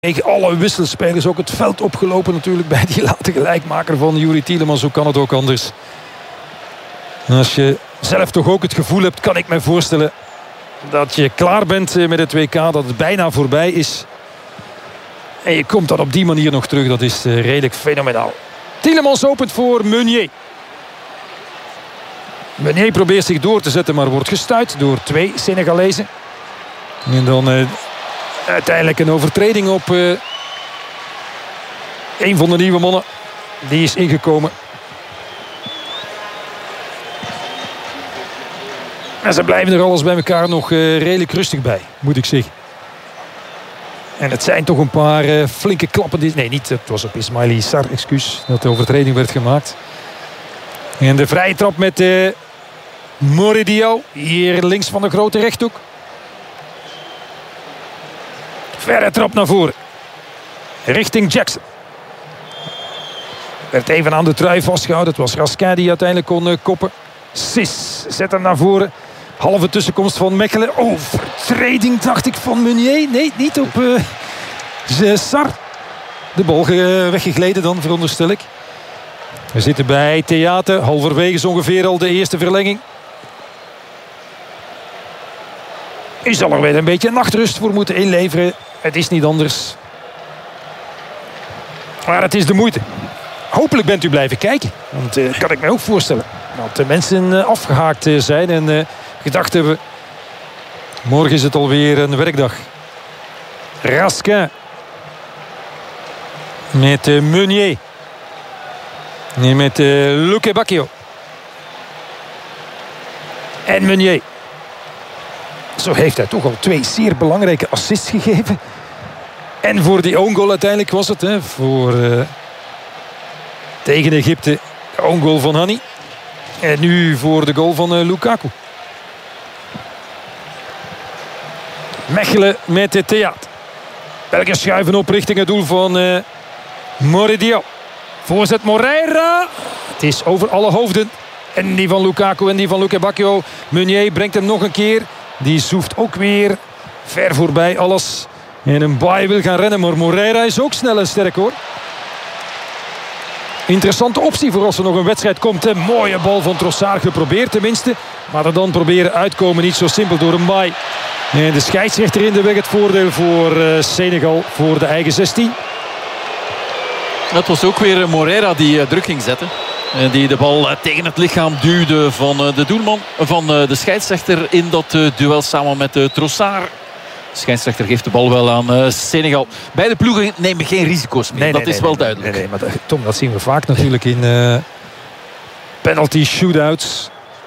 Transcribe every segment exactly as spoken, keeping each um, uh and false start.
Alle wisselspelers ook het veld opgelopen natuurlijk bij die late gelijkmaker van Youri Tielemans. Hoe kan het ook anders? En als je zelf toch ook het gevoel hebt, kan ik me voorstellen dat je klaar bent met het W K, dat het bijna voorbij is. En je komt dan op die manier nog terug, dat is redelijk fenomenaal. Tielemans opent voor Meunier. Meunier probeert zich door te zetten, maar wordt gestuit door twee Senegalezen. En dan uh, uiteindelijk een overtreding op uh, een van de nieuwe mannen. Die is ingekomen. En ze blijven er alles bij elkaar nog uh, redelijk rustig bij, moet ik zeggen. En het zijn toch een paar uh, flinke klappen. Die... Nee, niet. Het was op Ismaili Sarr, excuus, dat de overtreding werd gemaakt. En de vrije trap met uh, Moridio. Hier links van de grote rechthoek. Verre trap naar voren. Richting Jackson. Werd even aan de trui vastgehouden. Het was Raskin die uiteindelijk kon uh, koppen. Sis zet hem naar voren. Halve tussenkomst van Mechelen. Oh, vertreding dacht ik van Meunier. Nee, niet op uh, Sarr. De bal uh, weggegleden dan, veronderstel ik. We zitten bij Theater. Halverwege is ongeveer al de eerste verlenging. U zal er weer een beetje nachtrust voor moeten inleveren. Het is niet anders. Maar het is de moeite. Hopelijk bent u blijven kijken. Want dat uh, kan ik me ook voorstellen. Dat de mensen uh, afgehaakt uh, zijn en uh, gedacht hebben... morgen is het alweer een werkdag. Raskin. Met uh, Meunier. Nee, met uh, Luque Bacchio. En Meunier. Zo heeft hij toch al twee zeer belangrijke assists gegeven. En voor die own goal uiteindelijk was het. Hè, voor uh, tegen Egypte. De own goal van Hani. En nu voor de goal van uh, Lukaku. Mechelen met de Theater. Belgen schuiven op richting het doel van uh, Moridio. Voorzet Moreira. Het is over alle hoofden. En die van Lukaku en die van Luque Bacchio. Meunier brengt hem nog een keer. Die zoeft ook weer ver voorbij alles. En een baai wil gaan rennen. Maar Moreira is ook snel en sterk hoor. Interessante optie voor als er nog een wedstrijd komt. Een mooie bal van Trossard geprobeerd tenminste. Maar er dan proberen uitkomen. Niet zo simpel door een baai. En de scheidsrechter in de weg. Het voordeel voor uh, Senegal voor de eigen zestien. Het was ook weer Moreira die uh, druk ging zetten. Uh, die de bal uh, tegen het lichaam duwde van uh, de doelman. Van uh, de scheidsrechter in dat uh, duel samen met uh, Trossard. De scheidsrechter geeft de bal wel aan uh, Senegal. Beide ploegen nemen geen risico's meer. Nee, dat nee, is nee, wel nee, duidelijk. Nee, nee, maar Tom, dat zien we vaak natuurlijk in uh, penalty shootouts.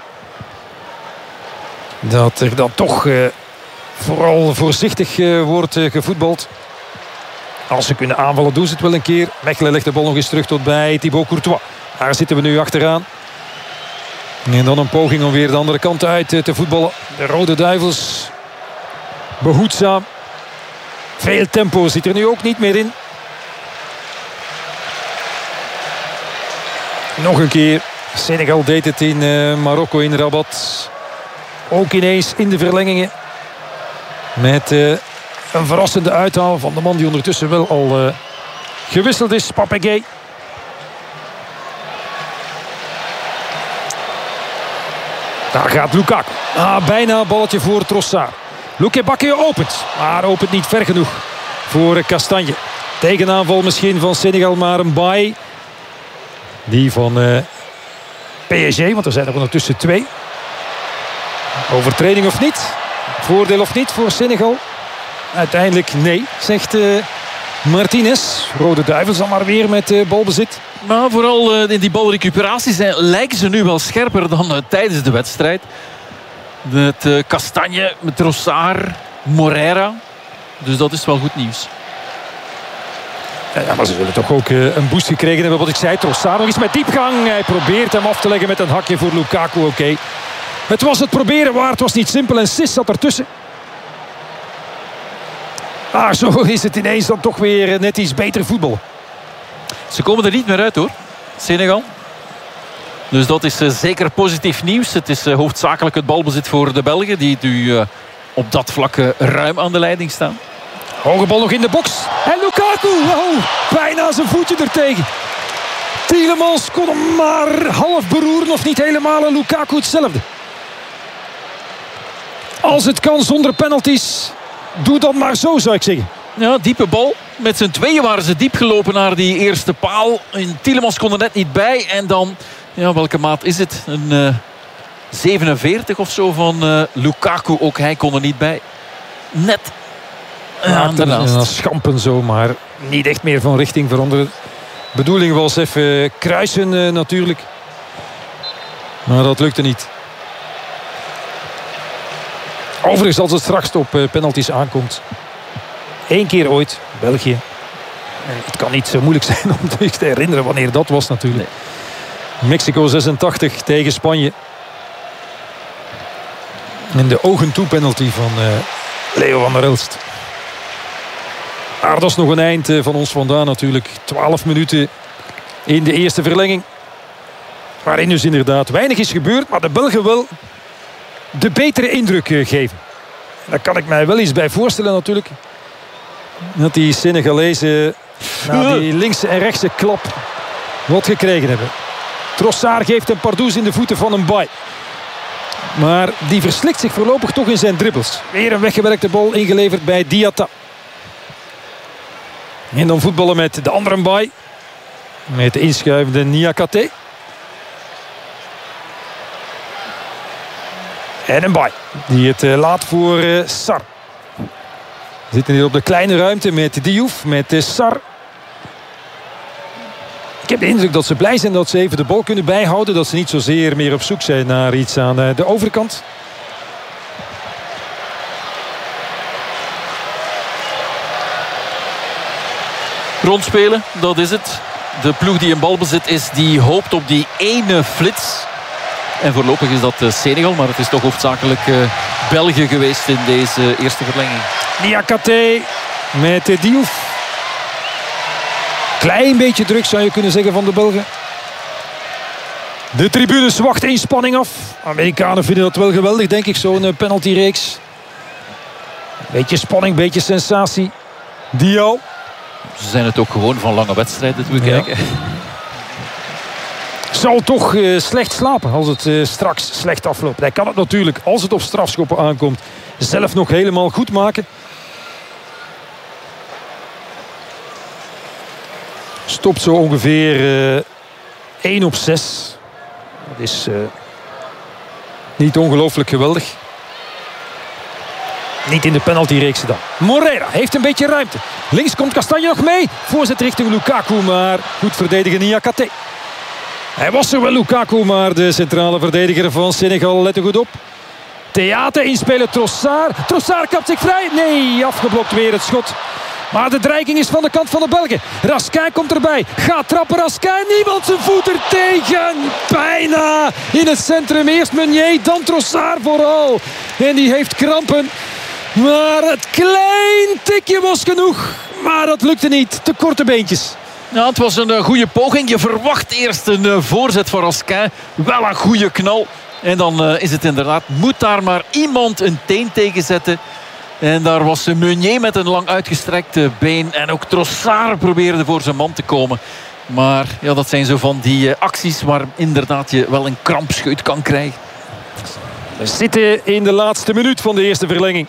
Dat er dan toch uh, vooral voorzichtig uh, wordt uh, gevoetbald. Als ze kunnen aanvallen doen ze het wel een keer. Mechelen legt de bal nog eens terug tot bij Thibaut Courtois. Daar zitten we nu achteraan. En dan een poging om weer de andere kant uit uh, te voetballen. De Rode Duivels... behoedzaam. Veel tempo zit er nu ook niet meer in. Nog een keer. Senegal deed het in uh, Marokko in Rabat. Ook ineens in de verlengingen. Met uh, een verrassende uithaal van de man die ondertussen wel al uh, gewisseld is. Papegei. Daar gaat Lukaku. Ah, bijna een balletje voor Trossard. Luque Bacchio opent, maar opent niet ver genoeg voor Kastanje. Tegenaanval misschien van Senegal, maar een baai. Die van uh, P S G, want er zijn er ondertussen twee. Overtreding of niet? Voordeel of niet voor Senegal? Uiteindelijk nee, zegt uh, Martinez. Rode Duivels dan maar weer met uh, balbezit. Maar vooral uh, in die balrecuperaties zijn, lijken ze nu wel scherper dan uh, tijdens de wedstrijd. Met uh, Kastanje, met Trossard, Moreira. Dus dat is wel goed nieuws. Ja, maar ze zullen toch ook uh, een boost gekregen hebben. Wat ik zei, Trossard nog eens met diepgang. Hij probeert hem af te leggen met een hakje voor Lukaku. Oké. Okay. Het was het proberen waar. Het was niet simpel. En Sis zat ertussen. Ah, zo is het ineens dan toch weer net iets beter voetbal. Ze komen er niet meer uit hoor. Senegal. Dus dat is uh, zeker positief nieuws. Het is uh, hoofdzakelijk het balbezit voor de Belgen. Die nu uh, op dat vlak uh, ruim aan de leiding staan. Hoge bal nog in de box. En Lukaku. Oh, bijna zijn voetje ertegen. Tielemans kon hem maar half beroeren of niet helemaal. En Lukaku hetzelfde. Als het kan zonder penalties, doe dat maar zo, zou ik zeggen. Ja, diepe bal. Met z'n tweeën waren ze diep gelopen naar die eerste paal. En Tielemans kon er net niet bij. En dan, ja, welke maat is het? Een uh, zevenenveertig of zo van uh, Lukaku. Ook hij kon er niet bij. Net Ja, daarnaast. Ja, schampen zo, maar niet echt meer van richting veranderen. De bedoeling was even kruisen uh, natuurlijk. Maar dat lukte niet. Overigens, als het straks op uh, penalties aankomt. Eén keer ooit, België. En het kan niet zo moeilijk zijn om zich te herinneren wanneer dat was natuurlijk. Nee. Mexico zesentachtig tegen Spanje. En de ogen toe penalty van uh, Leo van der Elst. Maar dat is nog een eind van ons vandaan natuurlijk. twaalf minuten in de eerste verlenging. Waarin dus inderdaad weinig is gebeurd. Maar de Belgen wel de betere indruk geven. Daar kan ik mij wel iets bij voorstellen natuurlijk. Dat die Senegalezen na die linkse en rechtse klap wat gekregen hebben. Trossard geeft een pardoes in de voeten van een Mbaye. Maar die verslikt zich voorlopig toch in zijn dribbels. Weer een weggewerkte bal ingeleverd bij Diatta. En dan voetballen met de andere Mbaye. Met de inschuivende Niakate. En een Mbaye die het laat voor uh, Sar. We zitten hier op de kleine ruimte met Diouf, met uh, Sar. Ik heb de indruk dat ze blij zijn dat ze even de bal kunnen bijhouden. Dat ze niet zozeer meer op zoek zijn naar iets aan uh, de overkant. Rondspelen, dat is het. De ploeg die een balbezit is, die hoopt op die ene flits. En voorlopig is dat Senegal, maar het is toch hoofdzakelijk uh, België geweest in deze eerste verlenging. Niakate met Diouf. Klein beetje druk zou je kunnen zeggen van de Belgen. De tribunes wachten in spanning af. Amerikanen vinden dat wel geweldig, denk ik, zo'n penaltyreeks. Beetje spanning, beetje sensatie. Diao. Ze zijn het ook gewoon van lange wedstrijden te bekijken. Ja. Zal toch uh, slecht slapen als het uh, straks slecht afloopt. Hij kan het natuurlijk, als het op strafschoppen aankomt, zelf nog helemaal goed maken. Stopt zo ongeveer uh, één op zes. Dat is uh, niet ongelooflijk geweldig. Niet in de penaltyreeks dan. Moreira heeft een beetje ruimte. Links komt Kastanje nog mee. Voorzet richting Lukaku, maar goed verdedigen Niakate. Hij was er wel, Lukaku, maar de centrale verdediger van Senegal let er goed op. Theater inspelen Trossard. Trossard kapt zich vrij. Nee, afgeblokt weer het schot. Maar de dreiging is van de kant van de Belgen. Raskin komt erbij. Gaat trappen Raskin. Niemand zijn voet er tegen. Bijna in het centrum. Eerst Meunier, dan Trossard vooral. En die heeft krampen. Maar het klein tikje was genoeg. Maar dat lukte niet. Te korte beentjes. Ja, het was een goede poging. Je verwacht eerst een voorzet van Raskin. Wel een goede knal. En dan uh, is het inderdaad, moet daar maar iemand een teen tegen zetten. En daar was Meunier met een lang uitgestrekte been. En ook Trossard probeerde voor zijn man te komen. Maar ja, dat zijn zo van die uh, acties waar inderdaad je wel een krampscheut kan krijgen. We zitten in de laatste minuut van de eerste verlenging.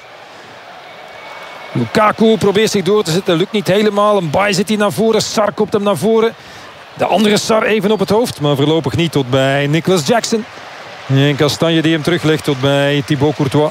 Lukaku probeert zich door te zetten. Lukt niet helemaal. Een Mbaye zit hij naar voren. Sar komt hem naar voren. De andere Sar even op het hoofd. Maar voorlopig niet tot bij Nicolas Jackson. En Kastanje die hem teruglegt tot bij Thibaut Courtois.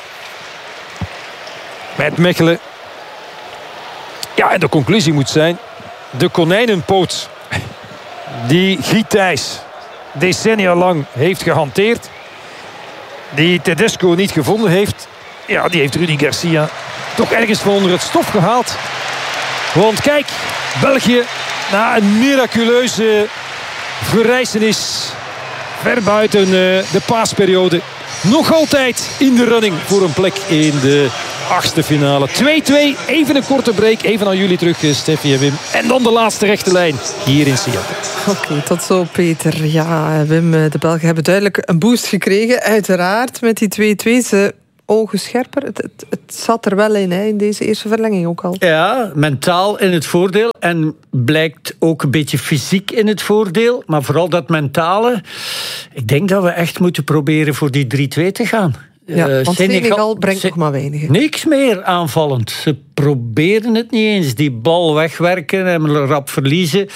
Met Mechelen. Ja, en de conclusie moet zijn. De konijnenpoot. Die Guy Thijs decennia lang heeft gehanteerd. Die Tedesco niet gevonden heeft. Ja, die heeft Rudy Garcia toch ergens van onder het stof gehaald. Want kijk, België na een miraculeuze verrijzenis ver buiten uh, de paasperiode nog altijd in de running voor een plek in de achtste finale. twee-twee, even een korte break. Even aan jullie terug, Steffi en Wim. En dan de laatste rechte lijn hier in Seattle. Oké, okay, tot zo Peter. Ja, Wim, de Belgen hebben duidelijk een boost gekregen. Uiteraard met die twee-twee. Ze ogen scherper. Het, het, het zat er wel in, hè, in deze eerste verlenging ook al. Ja, mentaal in het voordeel. En blijkt ook een beetje fysiek in het voordeel. Maar vooral dat mentale. Ik denk dat we echt moeten proberen voor die drie-twee te gaan. Ja, uh, want Senegal, Senegal brengt Se- nog maar weinig. Niks meer aanvallend. Ze proberen het niet eens. Die bal wegwerken en rap verliezen.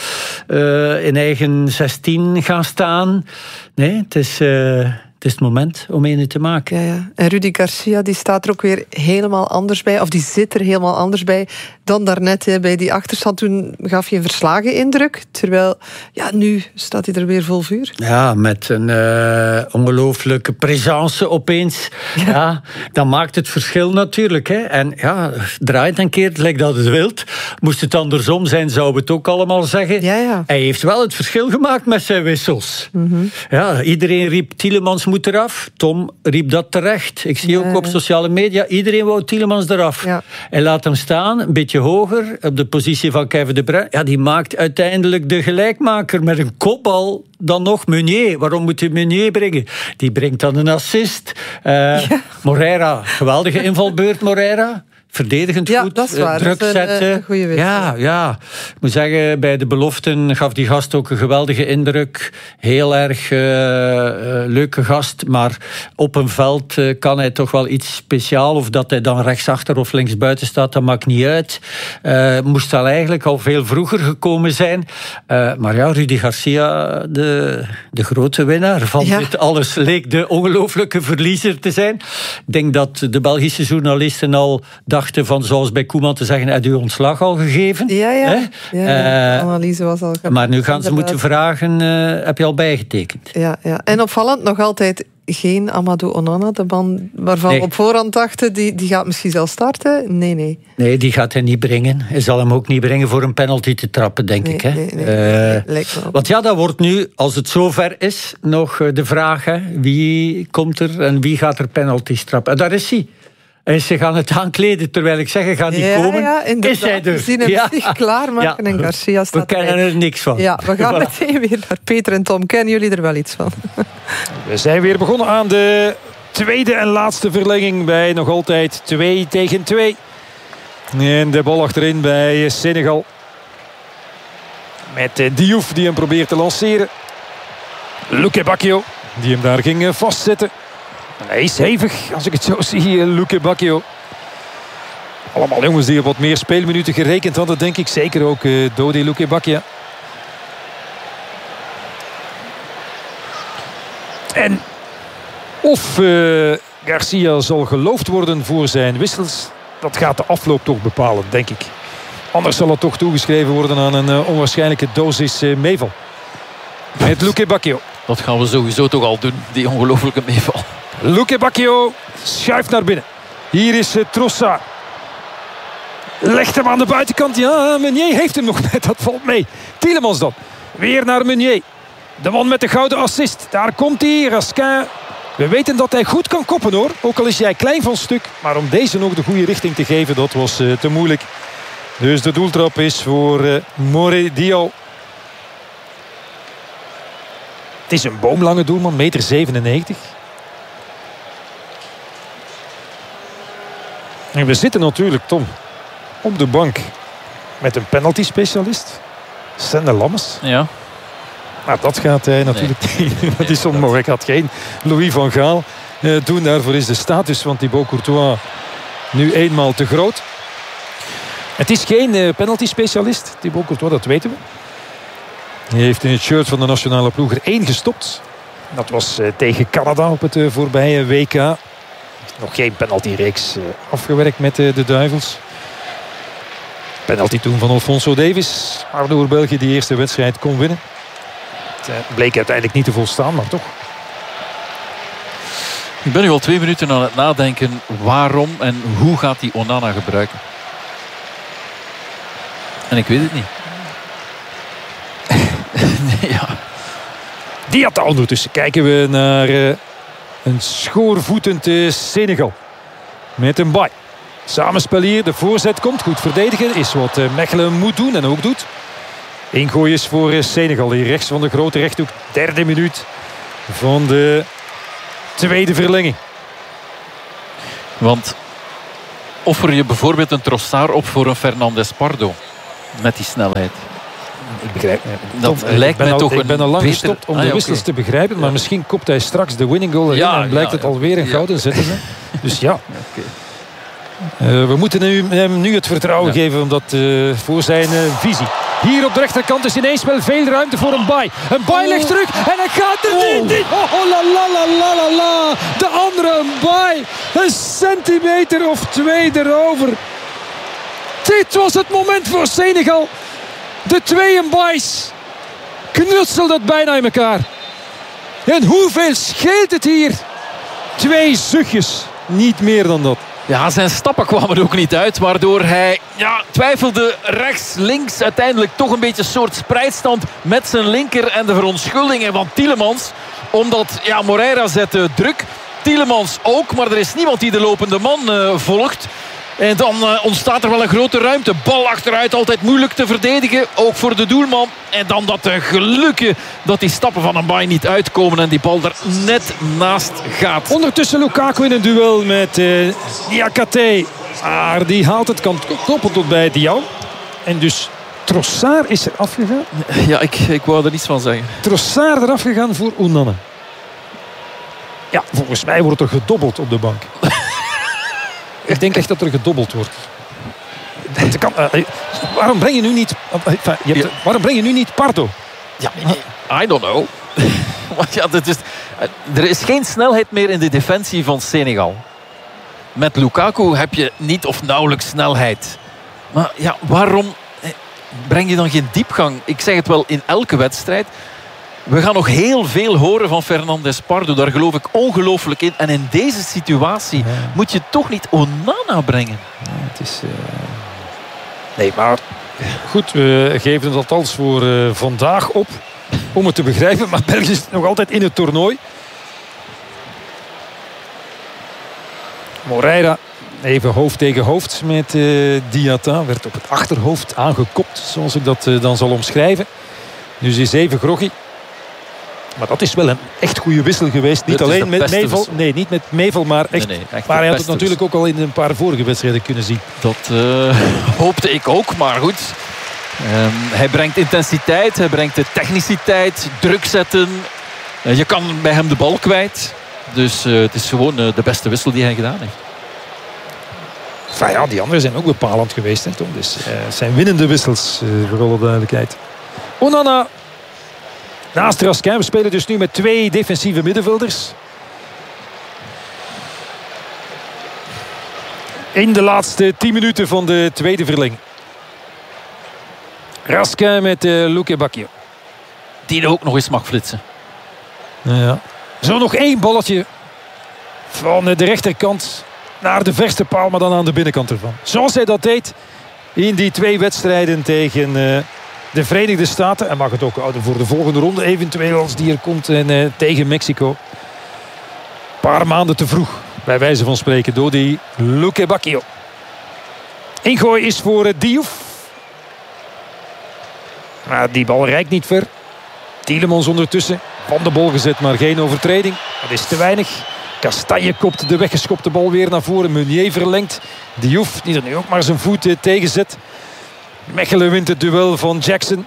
Uh, in eigen zestien gaan staan. Nee, het is... Uh, Het is het moment om een te maken. Ja, ja. En Rudy Garcia die staat er ook weer helemaal anders bij. Of die zit er helemaal anders bij dan daarnet. Hè, bij die achterstand. Toen gaf je een verslagen indruk. Terwijl, ja, nu staat hij er weer vol vuur. Ja, met een uh, ongelooflijke présence opeens. Ja. Ja, dat maakt het verschil natuurlijk. Hè. En ja, draait een keer, lijkt dat het wilt. Moest het andersom zijn, zouden we het ook allemaal zeggen. Ja, ja. Hij heeft wel het verschil gemaakt met zijn wissels. Mm-hmm. Ja, iedereen riep Tielemans moet eraf. Tom riep dat terecht. Ik zie ja, ook op sociale media, iedereen wou Tielemans eraf. Ja. En laat hem staan, een beetje hoger, op de positie van Kevin De Bruyne. Ja, die maakt uiteindelijk de gelijkmaker met een kopbal. Dan nog Meunier. Waarom moet hij Meunier brengen? Die brengt dan een assist. Uh, ja. Moreira, geweldige invalbeurt Moreira. Verdedigend ja, goed, dat is waar. druk dat is een, zetten. Een goeie ja, ja, ik moet zeggen, bij de beloften gaf die gast ook een geweldige indruk. Heel erg uh, uh, leuke gast, maar op een veld uh, kan hij toch wel iets speciaals. Of dat hij dan rechtsachter of linksbuiten staat, dat maakt niet uit. Uh, moest al eigenlijk al veel vroeger gekomen zijn. Uh, maar ja, Rudy Garcia, de, de grote winnaar van ja. dit alles, leek de ongelooflijke verliezer te zijn. Ik denk dat de Belgische journalisten al dachten van, zoals bij Koeman te zeggen, heb je ontslag al gegeven? Ja, ja. ja, ja. Uh, de analyse was al gemaakt. Maar nu gaan ze moeten vragen, uh, heb je al bijgetekend? Ja, ja. En opvallend nog altijd geen Amadou Onana, de man waarvan nee. we op voorhand dachten, die, die gaat misschien zelf starten. Nee, nee. Nee, die gaat hij niet brengen. Hij zal hem ook niet brengen voor een penalty te trappen, denk nee, ik. Hè? Nee, nee, uh, nee, lijkt me op. Want ja, dat wordt nu, als het zover is, nog de vraag, hè, wie komt er en wie gaat er penalties trappen? En daar is hij. En ze gaan het aankleden, terwijl ik zeg, gaat die ja, komen. Ja, is hij er? We zien hem ja. zich klaarmaken ja. en Garcia staat We kennen er niks van. Ja, we gaan voilà. meteen weer naar Peter en Tom. Kennen jullie er wel iets van? We zijn weer begonnen aan de tweede en laatste verlenging bij nog altijd twee tegen twee. En de bal achterin bij Senegal. Met Diouf die hem probeert te lanceren. Luke Bacchio die hem daar ging vastzetten. Hij is hevig, als ik het zo zie, Luke Bacchio. Allemaal jongens die op wat meer speelminuten gerekend hadden, denk ik. Zeker ook uh, Dodi Luke Bacchio. En of uh, Garcia zal geloofd worden voor zijn wissels, dat gaat de afloop toch bepalen, denk ik. Anders zal het toch toegeschreven worden aan een uh, onwaarschijnlijke dosis uh, meeval. Met Luke Bacchio. Dat gaan we sowieso toch al doen, die ongelooflijke meeval. Luke Bacchio schuift naar binnen. Hier is uh, Trossard. Legt hem aan de buitenkant. Ja, Meunier heeft hem nog net. Dat valt mee. Tielemans dan. Weer naar Meunier. De man met de gouden assist. Daar komt hij. Raskin. We weten dat hij goed kan koppen, hoor. Ook al is hij klein van stuk. Maar om deze nog de goede richting te geven, dat was uh, te moeilijk. Dus de doeltrap is voor uh, Moré Diaw. Het is een boomlange doelman. meter zevenennegentig. En we zitten natuurlijk, Tom, op de bank met een penalty-specialist. Sander Lammes. Ja. Maar dat gaat hij natuurlijk nee. niet. Dat is onmogelijk. Ik had geen Louis van Gaal uh, doen. Daarvoor is de status van Thibaut Courtois nu eenmaal te groot. Het is geen uh, penalty-specialist. Thibaut Courtois, dat weten we. Hij heeft in het shirt van de nationale ploeg er één gestopt. Dat was uh, tegen Canada op het uh, voorbije W K. Nog geen penaltyreeks uh, afgewerkt met uh, de Duivels. Penalty toen van Alphonso Davies. Waardoor België die eerste wedstrijd kon winnen. Het uh, bleek uiteindelijk niet te volstaan, maar toch. Ik ben nu al twee minuten aan het nadenken. Waarom en hoe gaat hij Onana gebruiken? En ik weet het niet. nee, ja. Diatta ondertussen kijken we naar uh, een schoorvoetend uh, Senegal. Met een bye. Samenspel hier, de voorzet komt. Goed verdedigen is wat uh, Mechelen moet doen en ook doet. Ingooi is voor uh, Senegal hier rechts van de grote rechthoek. Derde minuut van de tweede verlenging. Want offer je bijvoorbeeld een Trossard op voor een Fernandes Pardo met die snelheid? Ik begrijp dat Tom, lijkt mij al, toch ik een ben al lang beter... gestopt om ah, de ja, wissels okay. te begrijpen, maar ja. misschien kopt hij straks de winning goal erin ja, en blijkt ja, het alweer een ja. gouden zetten. Dus ja. Okay. Uh, we moeten hem, hem nu het vertrouwen ja. geven omdat, uh, voor zijn uh, visie. Hier op de rechterkant is ineens wel veel ruimte voor een Baai. Een Baai oh. ligt terug en hij gaat er oh. niet in. Oh, oh la la la la la la. De andere Baai. Een centimeter of twee erover. Dit was het moment voor Senegal. De twee Baais knutselden het bijna in elkaar. En hoeveel scheelt het hier? Twee zuchtjes. Niet meer dan dat. Ja, zijn stappen kwamen ook niet uit. Waardoor hij ja, twijfelde rechts, links. Uiteindelijk toch een beetje een soort spreidstand met zijn linker. En de verontschuldiging van Tielemans. Omdat ja, Moreira zette druk. Tielemans ook. Maar er is niemand die de lopende man uh, volgt. En dan uh, ontstaat er wel een grote ruimte. Bal achteruit, altijd moeilijk te verdedigen. Ook voor de doelman. En dan dat uh, gelukje dat die stappen van een Baai niet uitkomen. En die bal er net naast gaat. Ondertussen Lukaku in een duel met uh, Diakate. Ah, die haalt het, kan koppen tot bij Diaw. En dus Trossard is er afgegaan. Ja, ik, ik wou er niets van zeggen. Trossard eraf gegaan voor Onana. Ja, volgens mij wordt er gedobbeld op de bank. Ik denk echt dat er gedobbeld wordt. Kan, uh, waarom breng je nu niet... Uh, je hebt, ja. Waarom breng je nu niet Pardo? Ja, I don't know. ja, dat is, er is geen snelheid meer in de defensie van Senegal. Met Lukaku heb je niet of nauwelijks snelheid. Maar ja, waarom breng je dan geen diepgang? Ik zeg het wel in elke wedstrijd. We gaan nog heel veel horen van Fernandes Pardo. Daar geloof ik ongelooflijk in. En in deze situatie ja. moet je toch niet Onana brengen. Ja, het is... Uh... Nee, maar... Goed, we geven het althans voor uh, vandaag op. Om het te begrijpen. Maar België is nog altijd in het toernooi. Moreira even hoofd tegen hoofd met uh, Diatta. Werd op het achterhoofd aangekopt. Zoals ik dat uh, dan zal omschrijven. Dus is even groggy. Maar dat is wel een echt goede wissel geweest. Niet alleen met Mevel. Nee, niet met Mevel, maar echt. Nee, nee, echt maar hij had het natuurlijk ook al in een paar vorige wedstrijden kunnen zien. Dat uh, hoopte ik ook, maar goed. Um, hij brengt intensiteit, hij brengt de techniciteit, druk zetten. Uh, je kan bij hem de bal kwijt. Dus uh, het is gewoon uh, de beste wissel die hij gedaan heeft. Enfin ja, die anderen zijn ook bepalend geweest, hè, Tom. Dus uh, het zijn winnende wissels, uh, voor alle duidelijkheid. Onana. Naast Raskin, we spelen dus nu met twee defensieve middenvelders. In de laatste tien minuten van de tweede verlenging. Raskin met uh, Luque Bacchio. Die ook nog eens mag flitsen. Ja. Zo nog één balletje van de rechterkant naar de verste paal, maar dan aan de binnenkant ervan. Zoals hij dat deed in die twee wedstrijden tegen... Uh, de Verenigde Staten. En mag het ook houden voor de volgende ronde. Eventueel als die er komt en, uh, tegen Mexico. Een paar maanden te vroeg. Bij wijze van spreken door die Luque Bacchio. Ingooi is voor uh, Diouf. Maar die bal reikt niet ver. Tielemans ondertussen. Van de bal gezet, maar geen overtreding. Dat is te weinig. Castagne kopt de weggeschopte bal weer naar voren. Meunier verlengt. Diouf die er nu ook maar zijn voet uh, tegen zet. Mechelen wint het duel van Jackson.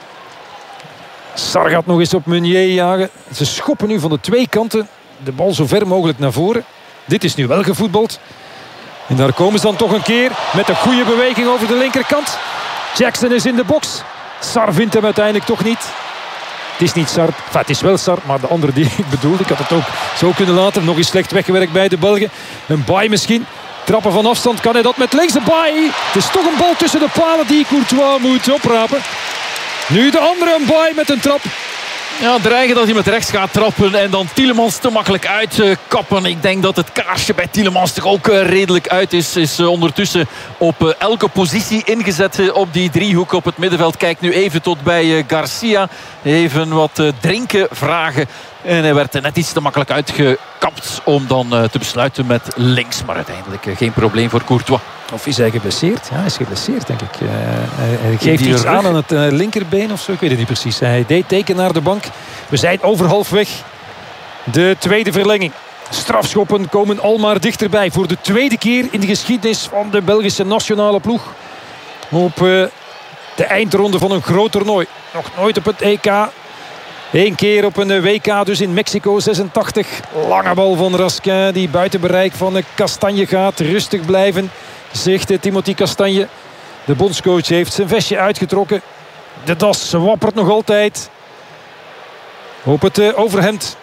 Sarr gaat nog eens op Meunier jagen. Ze schoppen nu van de twee kanten de bal zo ver mogelijk naar voren. Dit is nu wel gevoetbald. En daar komen ze dan toch een keer met een goede beweging over de linkerkant. Jackson is in de box. Sarr vindt hem uiteindelijk toch niet. Het is niet Sarr. Enfin, het is wel Sarr, maar de andere die ik bedoelde. Ik had het ook zo kunnen laten. Nog eens slecht weggewerkt bij de Belgen. Een Baai misschien. Trappen van afstand, kan hij dat met links. Een Baai. Het is toch een bal tussen de palen die Courtois moet oprapen. Nu de andere, een Baai met een trap. Ja, dreigen dat hij met rechts gaat trappen en dan Tielemans te makkelijk uitkappen. Ik denk dat het kaarsje bij Tielemans toch ook redelijk uit is. Is ondertussen op elke positie ingezet op die driehoek op het middenveld. Kijkt nu even tot bij Garcia. Even wat drinken vragen. En hij werd net iets te makkelijk uitgekapt om dan te besluiten met links. Maar uiteindelijk geen probleem voor Courtois. Of is hij geblesseerd? Ja, hij is geblesseerd, denk ik. Uh, hij, hij geeft iets rug aan aan het uh, linkerbeen of zo. Ik weet het niet precies. Hij deed teken naar de bank. We zijn over halfweg de tweede verlenging. Strafschoppen komen al maar dichterbij. Voor de tweede keer in de geschiedenis van de Belgische nationale ploeg. Op uh, de eindronde van een groot toernooi. Nog nooit op het E K. Eén keer op een W K, dus in Mexico zesentachtig. Lange bal van Raskin die buiten bereik van Castagne gaat. Rustig blijven, zegt Timothy Castagne. De bondscoach heeft zijn vestje uitgetrokken. De das wappert nog altijd op het uh, overhemd.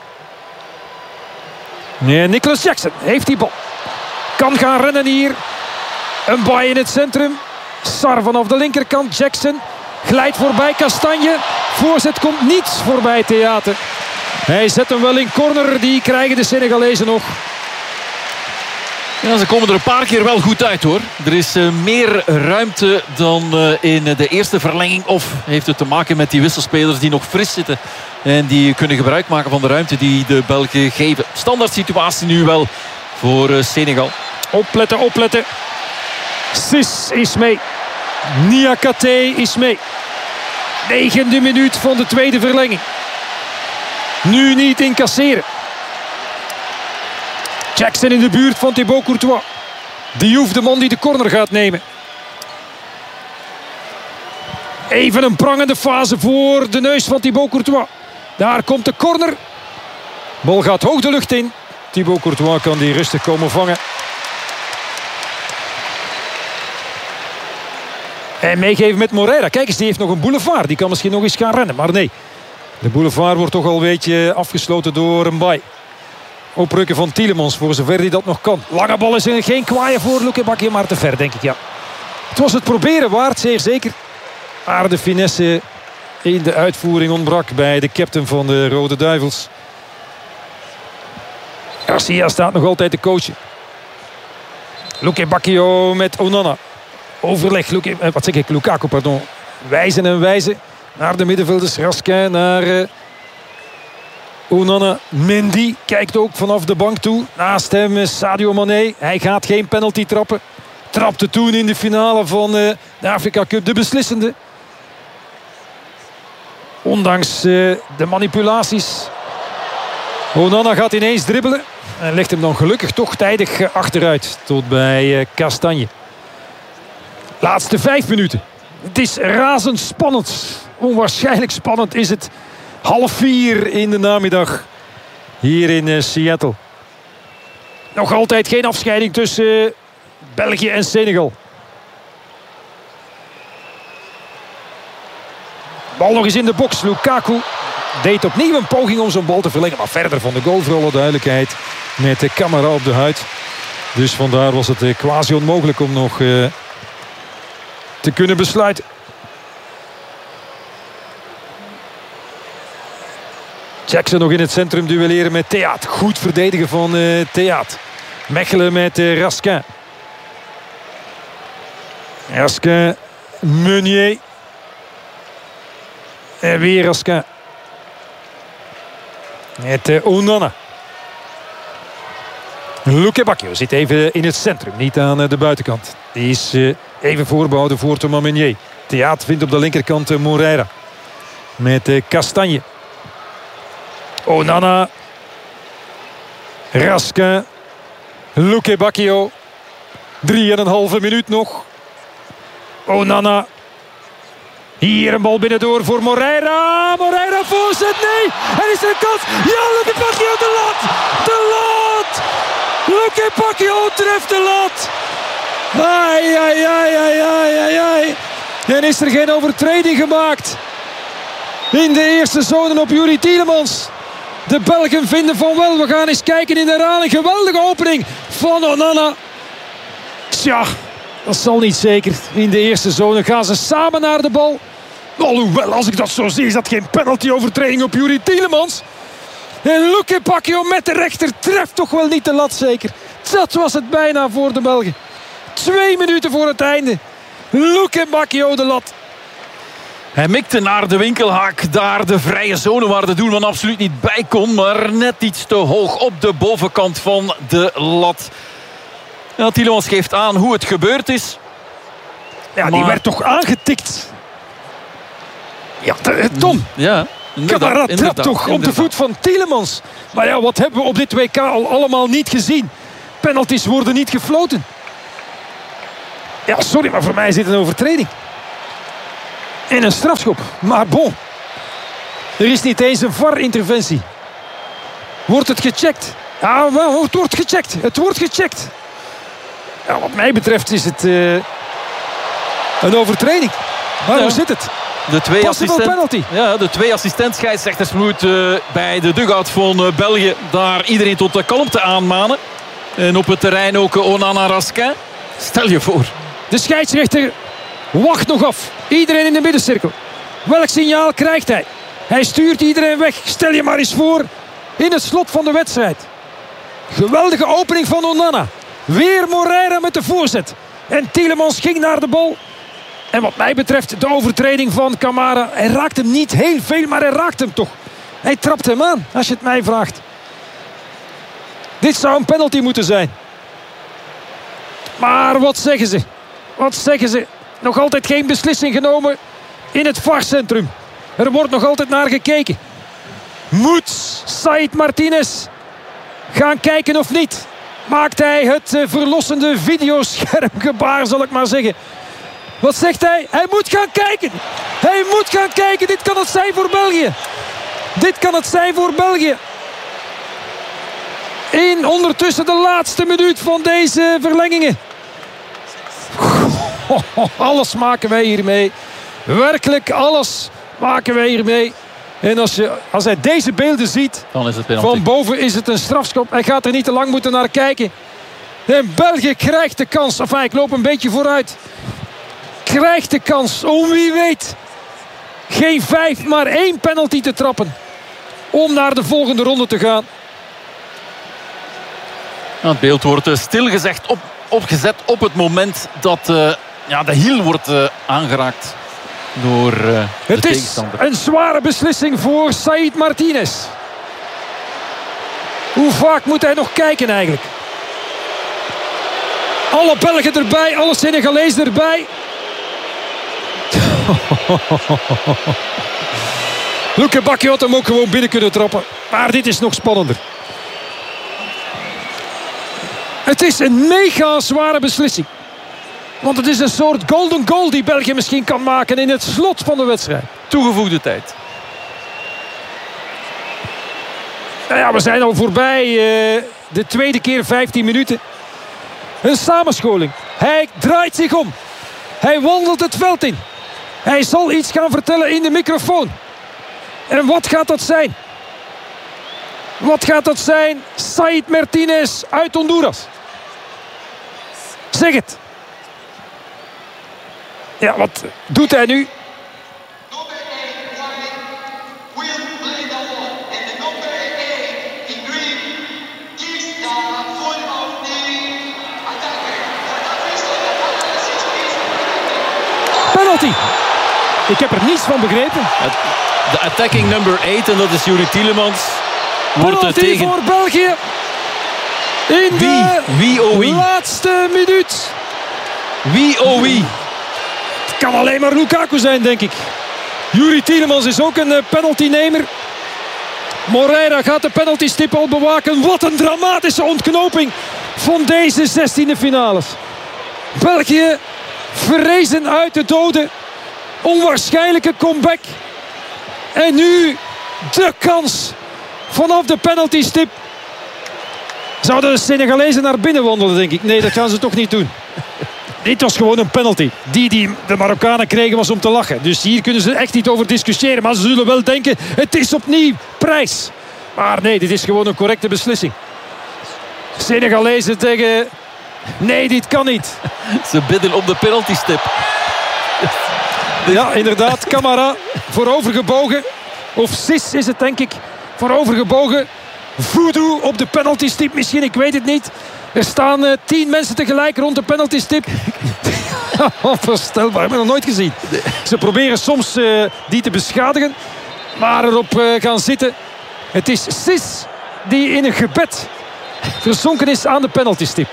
Nee, Nicholas Jackson heeft die bal. Kan gaan rennen hier. Een baai in het centrum. Sar vanaf de linkerkant. Jackson glijdt voorbij Castagne. Voorzet komt niet voorbij Theater. Hij zet hem wel in corner. Die krijgen de Senegalezen nog. Ja, ze komen er een paar keer wel goed uit hoor. Er is uh, meer ruimte dan uh, in de eerste verlenging. Of heeft het te maken met die wisselspelers die nog fris zitten. En die kunnen gebruik maken van de ruimte die de Belgen geven. Standaard situatie nu wel voor uh, Senegal. Opletten, opletten. Sis is mee. Niakate is mee. Negende minuut van de tweede verlenging. Nu niet incasseren. Jackson in de buurt van Thibaut Courtois. Diouf, de man die de corner gaat nemen. Even een prangende fase voor de neus van Thibaut Courtois. Daar komt de corner. Bal gaat hoog de lucht in. Thibaut Courtois kan die rustig komen vangen. En meegeven met Moreira. Kijk eens, die heeft nog een boulevard. Die kan misschien nog eens gaan rennen. Maar nee, de boulevard wordt toch al een beetje afgesloten door een baai. Oprukken van Tielemans, voor zover hij dat nog kan. Lange bal is er geen kwaaie voor Luke Bakje, maar te ver, denk ik, ja. Het was het proberen waard, zeer zeker. Maar de finesse in de uitvoering ontbrak bij de captain van de Rode Duivels. Garcia staat nog altijd te coachen. Luke Bakio met Onana. Overleg, Luke, wat zeg ik, Lukaku, pardon. Wijzen en wijzen naar de middenvelders. Raskin naar uh, Onana. Mendy kijkt ook vanaf de bank toe. Naast hem is Sadio Mané. Hij gaat geen penalty trappen. Trapte toen in de finale van uh, de Afrika Cup de beslissende. Ondanks uh, de manipulaties. Onana gaat ineens dribbelen. En legt hem dan gelukkig toch tijdig uh, achteruit. Tot bij uh, Castagne. Laatste vijf minuten. Het is razendspannend. Onwaarschijnlijk spannend is het. Half vier in de namiddag. Hier in uh, Seattle. Nog altijd geen afscheiding tussen uh, België en Senegal. Bal nog eens in de box. Lukaku deed opnieuw een poging om zijn bal te verlengen. Maar verder van de goal voor alle duidelijkheid. Met de camera op de huid. Dus vandaar was het uh, quasi onmogelijk om nog uh, te kunnen besluiten. Jackson nog in het centrum duelleren met Theaat. Goed verdedigen van uh, Theaat. Mechelen met uh, Raskin. Raskin, Meunier. En weer Raskin. Met uh, Onana. Luke Bakio zit even in het centrum. Niet aan uh, de buitenkant. Die is uh, even voorbehouden voor Thomas Meunier. Theaat vindt op de linkerkant uh, Moreira. Met uh, Castagne. Onana. Raskin. Luke Bakio. Drie en een halve minuut nog. Onana. Hier een bal binnendoor voor Moreira. Moreira voorzet. Nee. Er is er een kans. Ja, Luke Bakio de lat. De lat. Luke Bakio treft de lat. Ai, ai, ai, ai, ai, ai, ai. En is er geen overtreding gemaakt. In de eerste zone op Youri Tielemans. De Belgen vinden van wel. We gaan eens kijken in de herhaling. Geweldige opening van Onana. Tja, dat zal niet zeker. In de eerste zone gaan ze samen naar de bal. Alhoewel, als ik dat zo zie, is dat geen penalty-overtreding op Youri Tielemans. En Luke Bakio met de rechter treft toch wel niet de lat zeker. Dat was het bijna voor de Belgen. Twee minuten voor het einde. Luke Bakio de lat. Hij mikte naar de winkelhaak. Daar de vrije zone waar de doelman absoluut niet bij kon. Maar net iets te hoog op de bovenkant van de lat. Ja, Tielemans geeft aan hoe het gebeurd is. Ja, die maar... werd toch aangetikt. Ja, Tom. Ja. Camara trapt toch op inderdaad. de voet van Tielemans. Maar ja, wat hebben we op dit W K al allemaal niet gezien? Penalties worden niet gefloten. Ja, sorry, maar voor mij is dit een overtreding. En een strafschop. Maar bon. Er is niet eens een V A R-interventie. Wordt het gecheckt? Ja, wel, het wordt gecheckt. Het wordt gecheckt. Ja, wat mij betreft is het uh, een overtreding. Maar ja. Hoe zit het? De twee, assistent, penalty. Ja, de twee assistent-scheidsrechters moeten uh, bij de dugout van uh, België daar iedereen tot de kalmte aanmanen. En op het terrein ook Onana Raskin. Stel je voor. De scheidsrechter wacht nog af. Iedereen in de middencirkel. Welk signaal krijgt hij? Hij stuurt iedereen weg. Stel je maar eens voor in het slot van de wedstrijd. Geweldige opening van Onana. Weer Moreira met de voorzet. En Tielemans ging naar de bal. En wat mij betreft de overtreding van Camara. Hij raakt hem niet heel veel, maar hij raakt hem toch. Hij trapt hem aan, als je het mij vraagt. Dit zou een penalty moeten zijn. Maar wat zeggen ze? Wat zeggen ze? Nog altijd geen beslissing genomen in het V A R-centrum. Er wordt nog altijd naar gekeken. Moet Said Martinez gaan kijken of niet? Maakt hij het verlossende videoschermgebaar, zal ik maar zeggen. Wat zegt hij? Hij moet gaan kijken. Hij moet gaan kijken. Dit kan het zijn voor België. Dit kan het zijn voor België. In ondertussen de laatste minuut van deze verlengingen. Alles maken wij hiermee. Werkelijk alles maken wij hiermee. En als, je, als hij deze beelden ziet, dan is het penalty. Van boven is het een strafschop. Hij gaat er niet te lang moeten naar kijken. En België krijgt de kans. Enfin, ik loop een beetje vooruit. Krijgt de kans om wie weet geen vijf, maar één penalty te trappen. Om naar de volgende ronde te gaan. Het beeld wordt stilgezegd op, opgezet op het moment dat uh, ja, de hiel wordt uh, aangeraakt door uh, de het tegenstander. Het is een zware beslissing voor Said Martinez. Hoe vaak moet hij nog kijken eigenlijk? Alle Belgen erbij, alle Senegalezen erbij. Luke Bakkie had hem ook gewoon binnen kunnen trappen. Maar dit is nog spannender. Het is een mega zware beslissing. Want het is een soort golden goal die België misschien kan maken in het slot van de wedstrijd. Toegevoegde tijd. Nou ja, we zijn al voorbij uh, de tweede keer vijftien minuten. Een samenscholing. Hij draait zich om. Hij wandelt het veld in. Hij zal iets gaan vertellen in de microfoon. En wat gaat dat zijn? Wat gaat dat zijn? Said Martinez uit Honduras. Zeg het. Ja, wat doet hij nu? Penalty. Ik heb er niets van begrepen. De attacking number acht, en dat is Youri Tielemans. Wordt penalty tegen... voor België. In wie? de wie, oh wie? laatste minuut. Wie, oh wie? Het kan alleen maar Lukaku zijn, denk ik. Youri Tielemans is ook een penaltynemer. Moreira gaat de penaltystip al bewaken. Wat een dramatische ontknoping van deze zestiende finales. België verrezen uit de doden. Onwaarschijnlijke comeback. En nu de kans vanaf de penaltystip. Zouden de Senegalezen naar binnen wandelen, denk ik. Nee, dat gaan ze toch niet doen. Dit was gewoon een penalty. Die die de Marokkanen kregen was om te lachen. Dus hier kunnen ze echt niet over discussiëren. Maar ze zullen wel denken, het is opnieuw prijs. Maar nee, dit is gewoon een correcte beslissing. Senegalezen tegen... Nee, dit kan niet. Ze bidden op de penaltystip. Ja, inderdaad. Camara voorovergebogen. Of Sis is het, denk ik. Voorovergebogen. Voodoo op de penaltystip misschien, ik weet het niet. Er staan uh, tien mensen tegelijk rond de penaltystip. Onvoorstelbaar, ik heb het nog nooit gezien. Ze proberen soms uh, die te beschadigen. Maar erop uh, gaan zitten. Het is Sis die in een gebed verzonken is aan de penaltystip.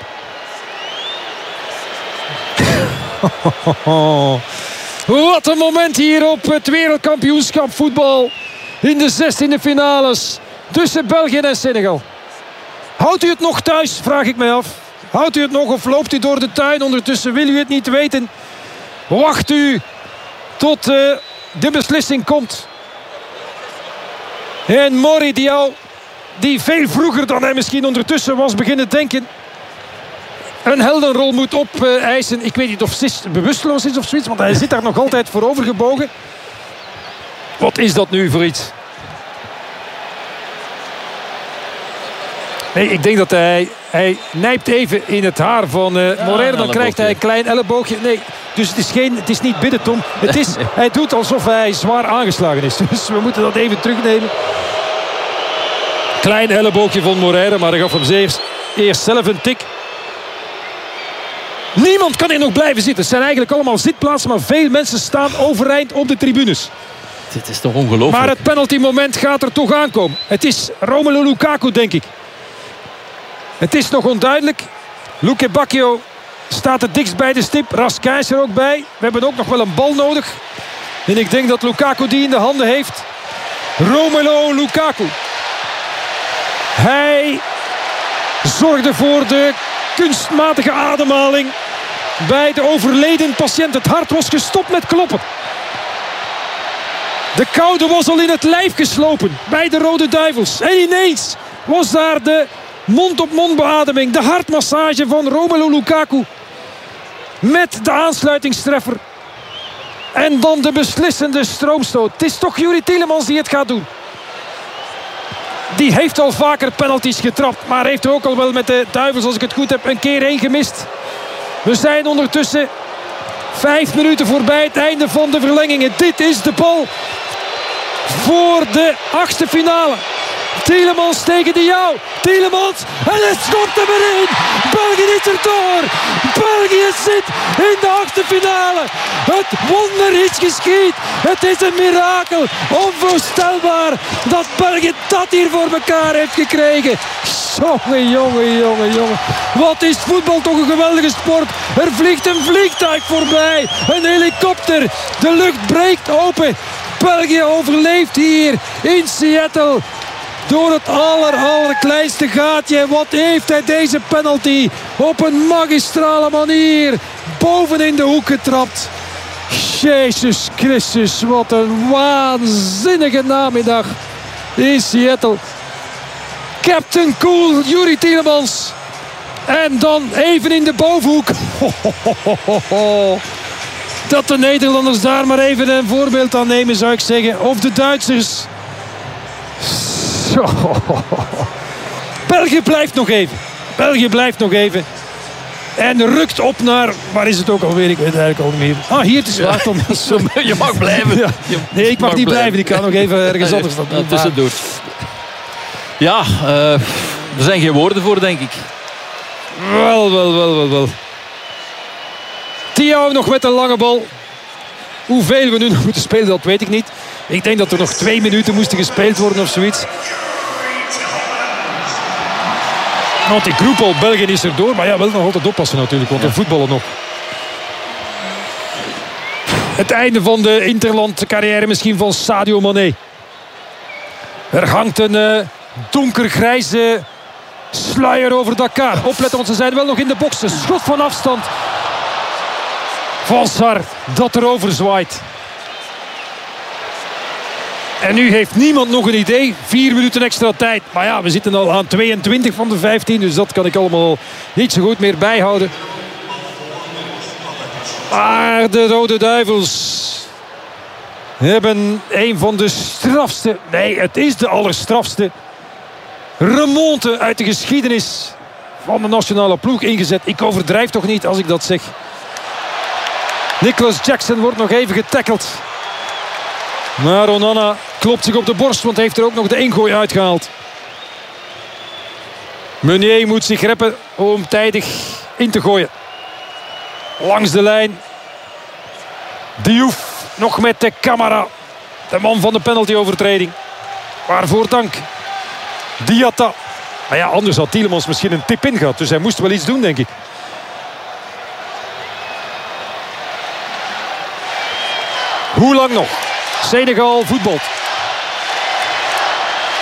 Wat een moment hier op het wereldkampioenschap voetbal. in de zestiende finales tussen België en Senegal. Houdt u het nog thuis, vraag ik mij af. Houdt u het nog of loopt u door de tuin? Ondertussen wil u het niet weten. Wacht u tot uh, de beslissing komt. En Mori Diaw, die veel vroeger dan hij misschien ondertussen was beginnen denken, een heldenrol moet opeisen. Ik weet niet of Sis bewusteloos is of zoiets, want hij zit daar nog altijd voorover gebogen. Wat is dat nu voor iets? Nee, ik denk dat hij... Hij nijpt even in het haar van uh, ja, Moreira. Dan krijgt hij een klein elleboogje. Nee, dus het is, geen, het is niet bidden, Tom. Het is, hij doet alsof hij zwaar aangeslagen is. Dus we moeten dat even terugnemen. Klein elleboogje van Moreira, maar hij gaf hem eerst, eerst zelf een tik. Niemand kan hier nog blijven zitten. Het zijn eigenlijk allemaal zitplaatsen, maar veel mensen staan overeind op de tribunes. Dit is toch ongelooflijk. Maar het penaltymoment gaat er toch aankomen. Het is Romelu Lukaku, denk ik. Het is nog onduidelijk. Luke Bacchio staat het dikst bij de stip. Raskin is er ook bij. We hebben ook nog wel een bal nodig. En ik denk dat Lukaku die in de handen heeft. Romelu Lukaku. Hij zorgde voor de kunstmatige ademhaling bij de overleden patiënt. Het hart was gestopt met kloppen. De koude was al in het lijf geslopen bij de Rode Duivels. En ineens was daar de mond-op-mond beademing. De hartmassage van Romelu Lukaku. Met de aansluitingstreffer. En dan de beslissende stroomstoot. Het is toch Youri Tielemans die het gaat doen. Die heeft al vaker penalties getrapt. Maar heeft er ook al wel met de Duivels, als ik het goed heb, een keer één gemist. We zijn ondertussen vijf minuten voorbij het einde van de verlengingen. Dit is de bal voor de achtste finale. Tielemans tegen Diaw. Tielemans. En het schopt hem erin. België is er door. België zit in de achtste finale. Het wonder is geschied. Het is een mirakel. Onvoorstelbaar dat België dat hier voor elkaar heeft gekregen. Jongen, jongen, jongen, jongen. Wat is voetbal toch een geweldige sport. Er vliegt een vliegtuig voorbij. Een helikopter. De lucht breekt open. België overleeft hier in Seattle. Door het aller, allerkleinste gaatje. Wat heeft hij deze penalty op een magistrale manier boven in de hoek getrapt. Jezus Christus, wat een waanzinnige namiddag in Seattle. Captain Cool, Youri Tielemans. En dan even in de bovenhoek. Dat de Nederlanders daar maar even een voorbeeld aan nemen, zou ik zeggen. Of de Duitsers. Zo. België blijft nog even. België blijft nog even. En rukt op naar... Waar is het ook alweer? Ik weet het eigenlijk al niet meer. Ah, hier, het is waar, Tom. Je mag blijven. Ja. Nee, ik mag, mag niet blijven. Ik kan nog even ergens anders dan doen. Tussendoor. Ja, uh, er zijn geen woorden voor, denk ik. Wel, wel, wel, wel, wel. Diaw nog met een lange bal. Hoeveel we nu nog moeten spelen, dat weet ik niet. Ik denk dat er nog twee minuten moesten gespeeld worden of zoiets. Want ik roep al, België is er door. Maar ja, wel nog altijd oppassen natuurlijk, want we ja. voetballen nog. Het einde van de interland carrière misschien van Sadio Mané. Er hangt een uh, donkergrijze sluier over Dakar. Opletten, want ze zijn wel nog in de box. Een schot van afstand van Sar dat erover zwaait. En nu heeft niemand nog een idee. Vier minuten extra tijd. Maar ja, we zitten al aan tweeëntwintig van de vijftien. Dus dat kan ik allemaal niet zo goed meer bijhouden. Maar de Rode Duivels hebben een van de strafste... Nee, het is de allerstrafste remonte uit de geschiedenis van de nationale ploeg ingezet. Ik overdrijf toch niet als ik dat zeg. Nicholas Jackson wordt nog even getackeld. Maar Onana klopt zich op de borst, want heeft er ook nog de ingooi uitgehaald. Meunier moet zich reppen om tijdig in te gooien. Langs de lijn. Diouf nog met de camera. De man van de penaltyovertreding. Waarvoor dank. Diatta. Maar ja, anders had Tielemans misschien een tip in gehad. Dus hij moest wel iets doen, denk ik. Hoe lang nog? Senegal voetbalt.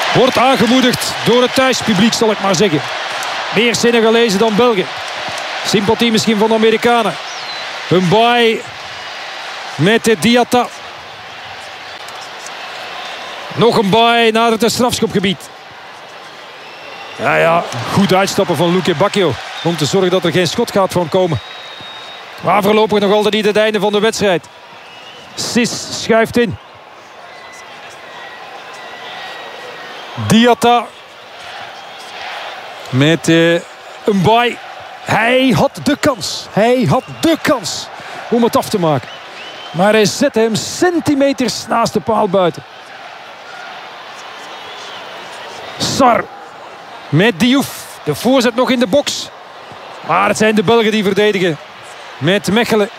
Wordt aangemoedigd door het thuispubliek, zal ik maar zeggen. Meer Senegalezen dan Belgen. Sympathie misschien van de Amerikanen. Mbaye met de Diatta. Nog een Mbaye naar het strafschopgebied. Ja, ja, goed uitstappen van Luque Bacchio. Om te zorgen dat er geen schot gaat van komen. Maar voorlopig nog altijd niet het einde van de wedstrijd. Sis schuift in. Diatta. Met uh, Mbaye. Hij had de kans. Hij had de kans om het af te maken. Maar hij zette hem centimeters naast de paal buiten. Sarr. Met Diouf. De voorzet nog in de box. Maar het zijn de Belgen die verdedigen. Met Mechelen.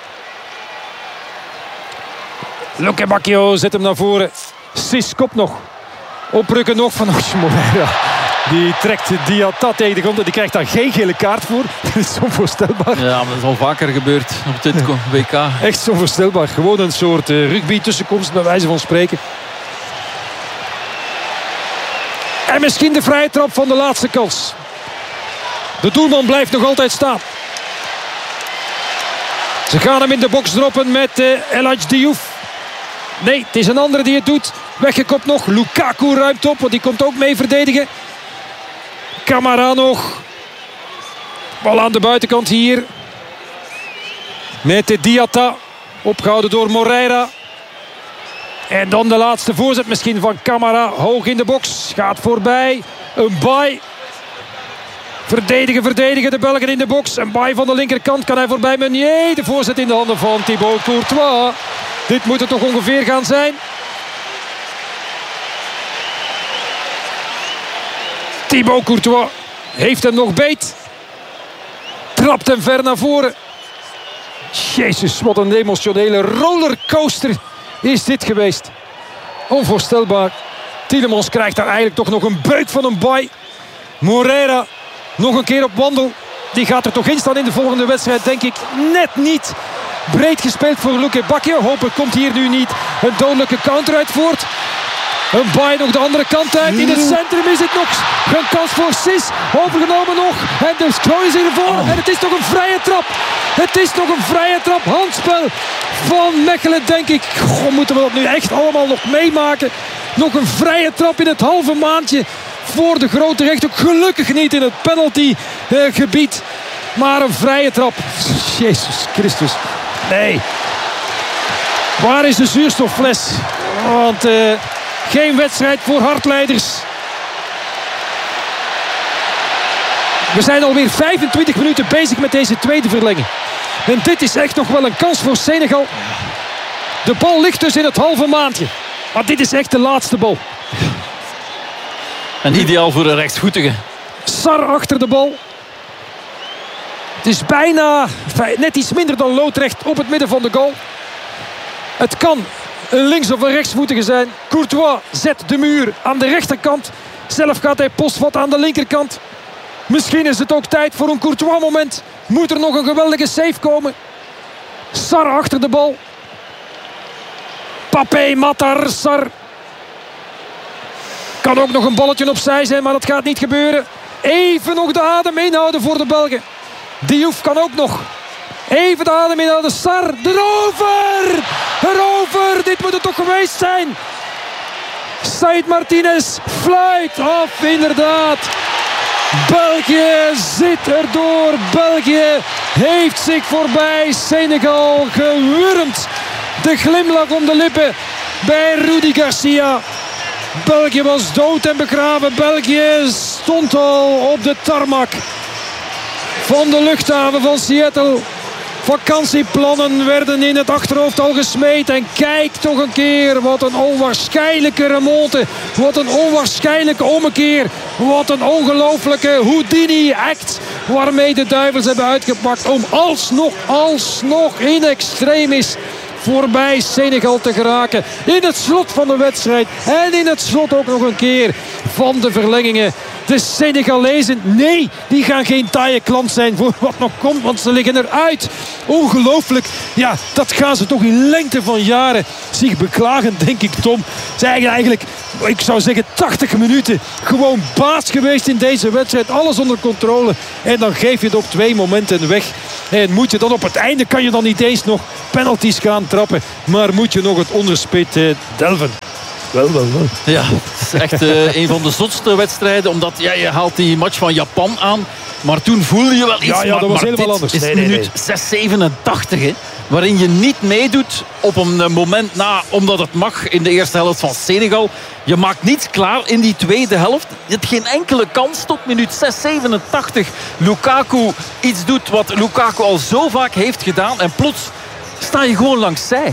Luque Bacchio zet hem naar voren. Sis kop nog. Oprukken nog van Moreira. Die trekt Diatta tegen de grond. En die krijgt daar geen gele kaart voor. Dat is onvoorstelbaar. Ja, maar dat is al vaker gebeurd op dit W K. Echt onvoorstelbaar. Gewoon een soort rugby tussenkomst bij wijze van spreken. En misschien de vrije trap van de laatste kans. De doelman blijft nog altijd staan. Ze gaan hem in de box droppen met uh, El Hadji Diouf. Nee, het is een andere die het doet. Weggekopt nog. Lukaku ruimt op, want die komt ook mee verdedigen. Camara nog. Bal aan de buitenkant hier. Met de Diatta. Opgehouden door Moreira. En dan de laatste voorzet misschien van Camara. Hoog in de box. Gaat voorbij. Mbaye. Verdedigen, verdedigen de Belgen in de box. Mbaye van de linkerkant. Kan hij voorbij Meunier. De voorzet in de handen van Thibaut Courtois. Dit moet het toch ongeveer gaan zijn. Thibaut Courtois heeft hem nog beet. Trapt hem ver naar voren. Jezus, wat een emotionele rollercoaster is dit geweest. Onvoorstelbaar. Tielemans krijgt daar eigenlijk toch nog een beuk van een Mbaye. Moreira nog een keer op wandel. Die gaat er toch in staan in de volgende wedstrijd, denk ik. Net niet. Breed gespeeld voor Luque Bacchio. Hopelijk komt hier nu niet een dodelijke counter uit voort. Een Mbaye nog de andere kant uit. In het centrum is het nog een kans voor Sis. Overgenomen nog. En de goal is hiervoor. En het is nog een vrije trap. Het is nog een vrije trap. Handspel van Mechelen, denk ik. Goh, moeten we dat nu echt allemaal nog meemaken? Nog een vrije trap in het halve maandje voor de grote recht. Ook gelukkig niet in het penaltygebied. Maar een vrije trap. Jezus Christus. Nee. Waar is de zuurstoffles? Want uh, geen wedstrijd voor hardleiders. We zijn alweer vijfentwintig minuten bezig met deze tweede verlenging. En dit is echt nog wel een kans voor Senegal. De bal ligt dus in het halve maandje. Maar dit is echt de laatste bal. En ideaal voor een rechtsvoetige. Sarr achter de bal. Het is bijna net iets minder dan loodrecht op het midden van de goal. Het kan een links- of een rechtsvoetige zijn. Courtois zet de muur aan de rechterkant. Zelf gaat hij postvat aan de linkerkant. Misschien is het ook tijd voor een Courtois moment. Moet er nog een geweldige save komen. Sarr achter de bal. Papé, Matar, Sarr. Kan ook nog een balletje opzij zijn, maar dat gaat niet gebeuren. Even nog de adem inhouden voor de Belgen. Diouf kan ook nog. Even de adem inhouden. Sarr, erover! Erover! Dit moet het toch geweest zijn. Said Martinez fluit af, inderdaad. België zit erdoor. België heeft zich voorbij Senegal gewurmd. De glimlach om de lippen bij Rudi Garcia. België was dood en begraven. België stond al op de tarmac van de luchthaven van Seattle. Vakantieplannen werden in het achterhoofd al gesmeed. En kijk toch een keer, wat een onwaarschijnlijke remonte. Wat een onwaarschijnlijke ommekeer. Wat een ongelooflijke Houdini-act waarmee de Duivels hebben uitgepakt om alsnog, alsnog in extremis voorbij Senegal te geraken. In het slot van de wedstrijd. En in het slot ook nog een keer van de verlengingen. De Senegalezen, nee, die gaan geen taaie klant zijn voor wat nog komt, want ze liggen eruit. Ongelooflijk. Ja, dat gaan ze toch in lengte van jaren zich beklagen, denk ik, Tom. Ze zijn eigenlijk, ik zou zeggen, tachtig minuten gewoon baas geweest in deze wedstrijd. Alles onder controle. En dan geef je het op twee momenten weg. En moet je dan op het einde, kan je dan niet eens nog penalties gaan trappen. Maar moet je nog het onderspit eh, delven. Wel, wel, wel. Ja, het is echt uh, een van de zotste wedstrijden. Omdat ja, je haalt die match van Japan aan. Maar toen voelde je wel iets. Ja, ja, dat maar, was maar helemaal dit anders. is Nee, nee, minuut nee. zes zevenentachtig. Hè, waarin je niet meedoet op een uh, moment na. Omdat het mag in de eerste helft van Senegal. Je maakt niets klaar in die tweede helft. Je hebt geen enkele kans tot minuut zes zevenentachtig. Lukaku iets doet wat Lukaku al zo vaak heeft gedaan. En plots sta je gewoon langs zij.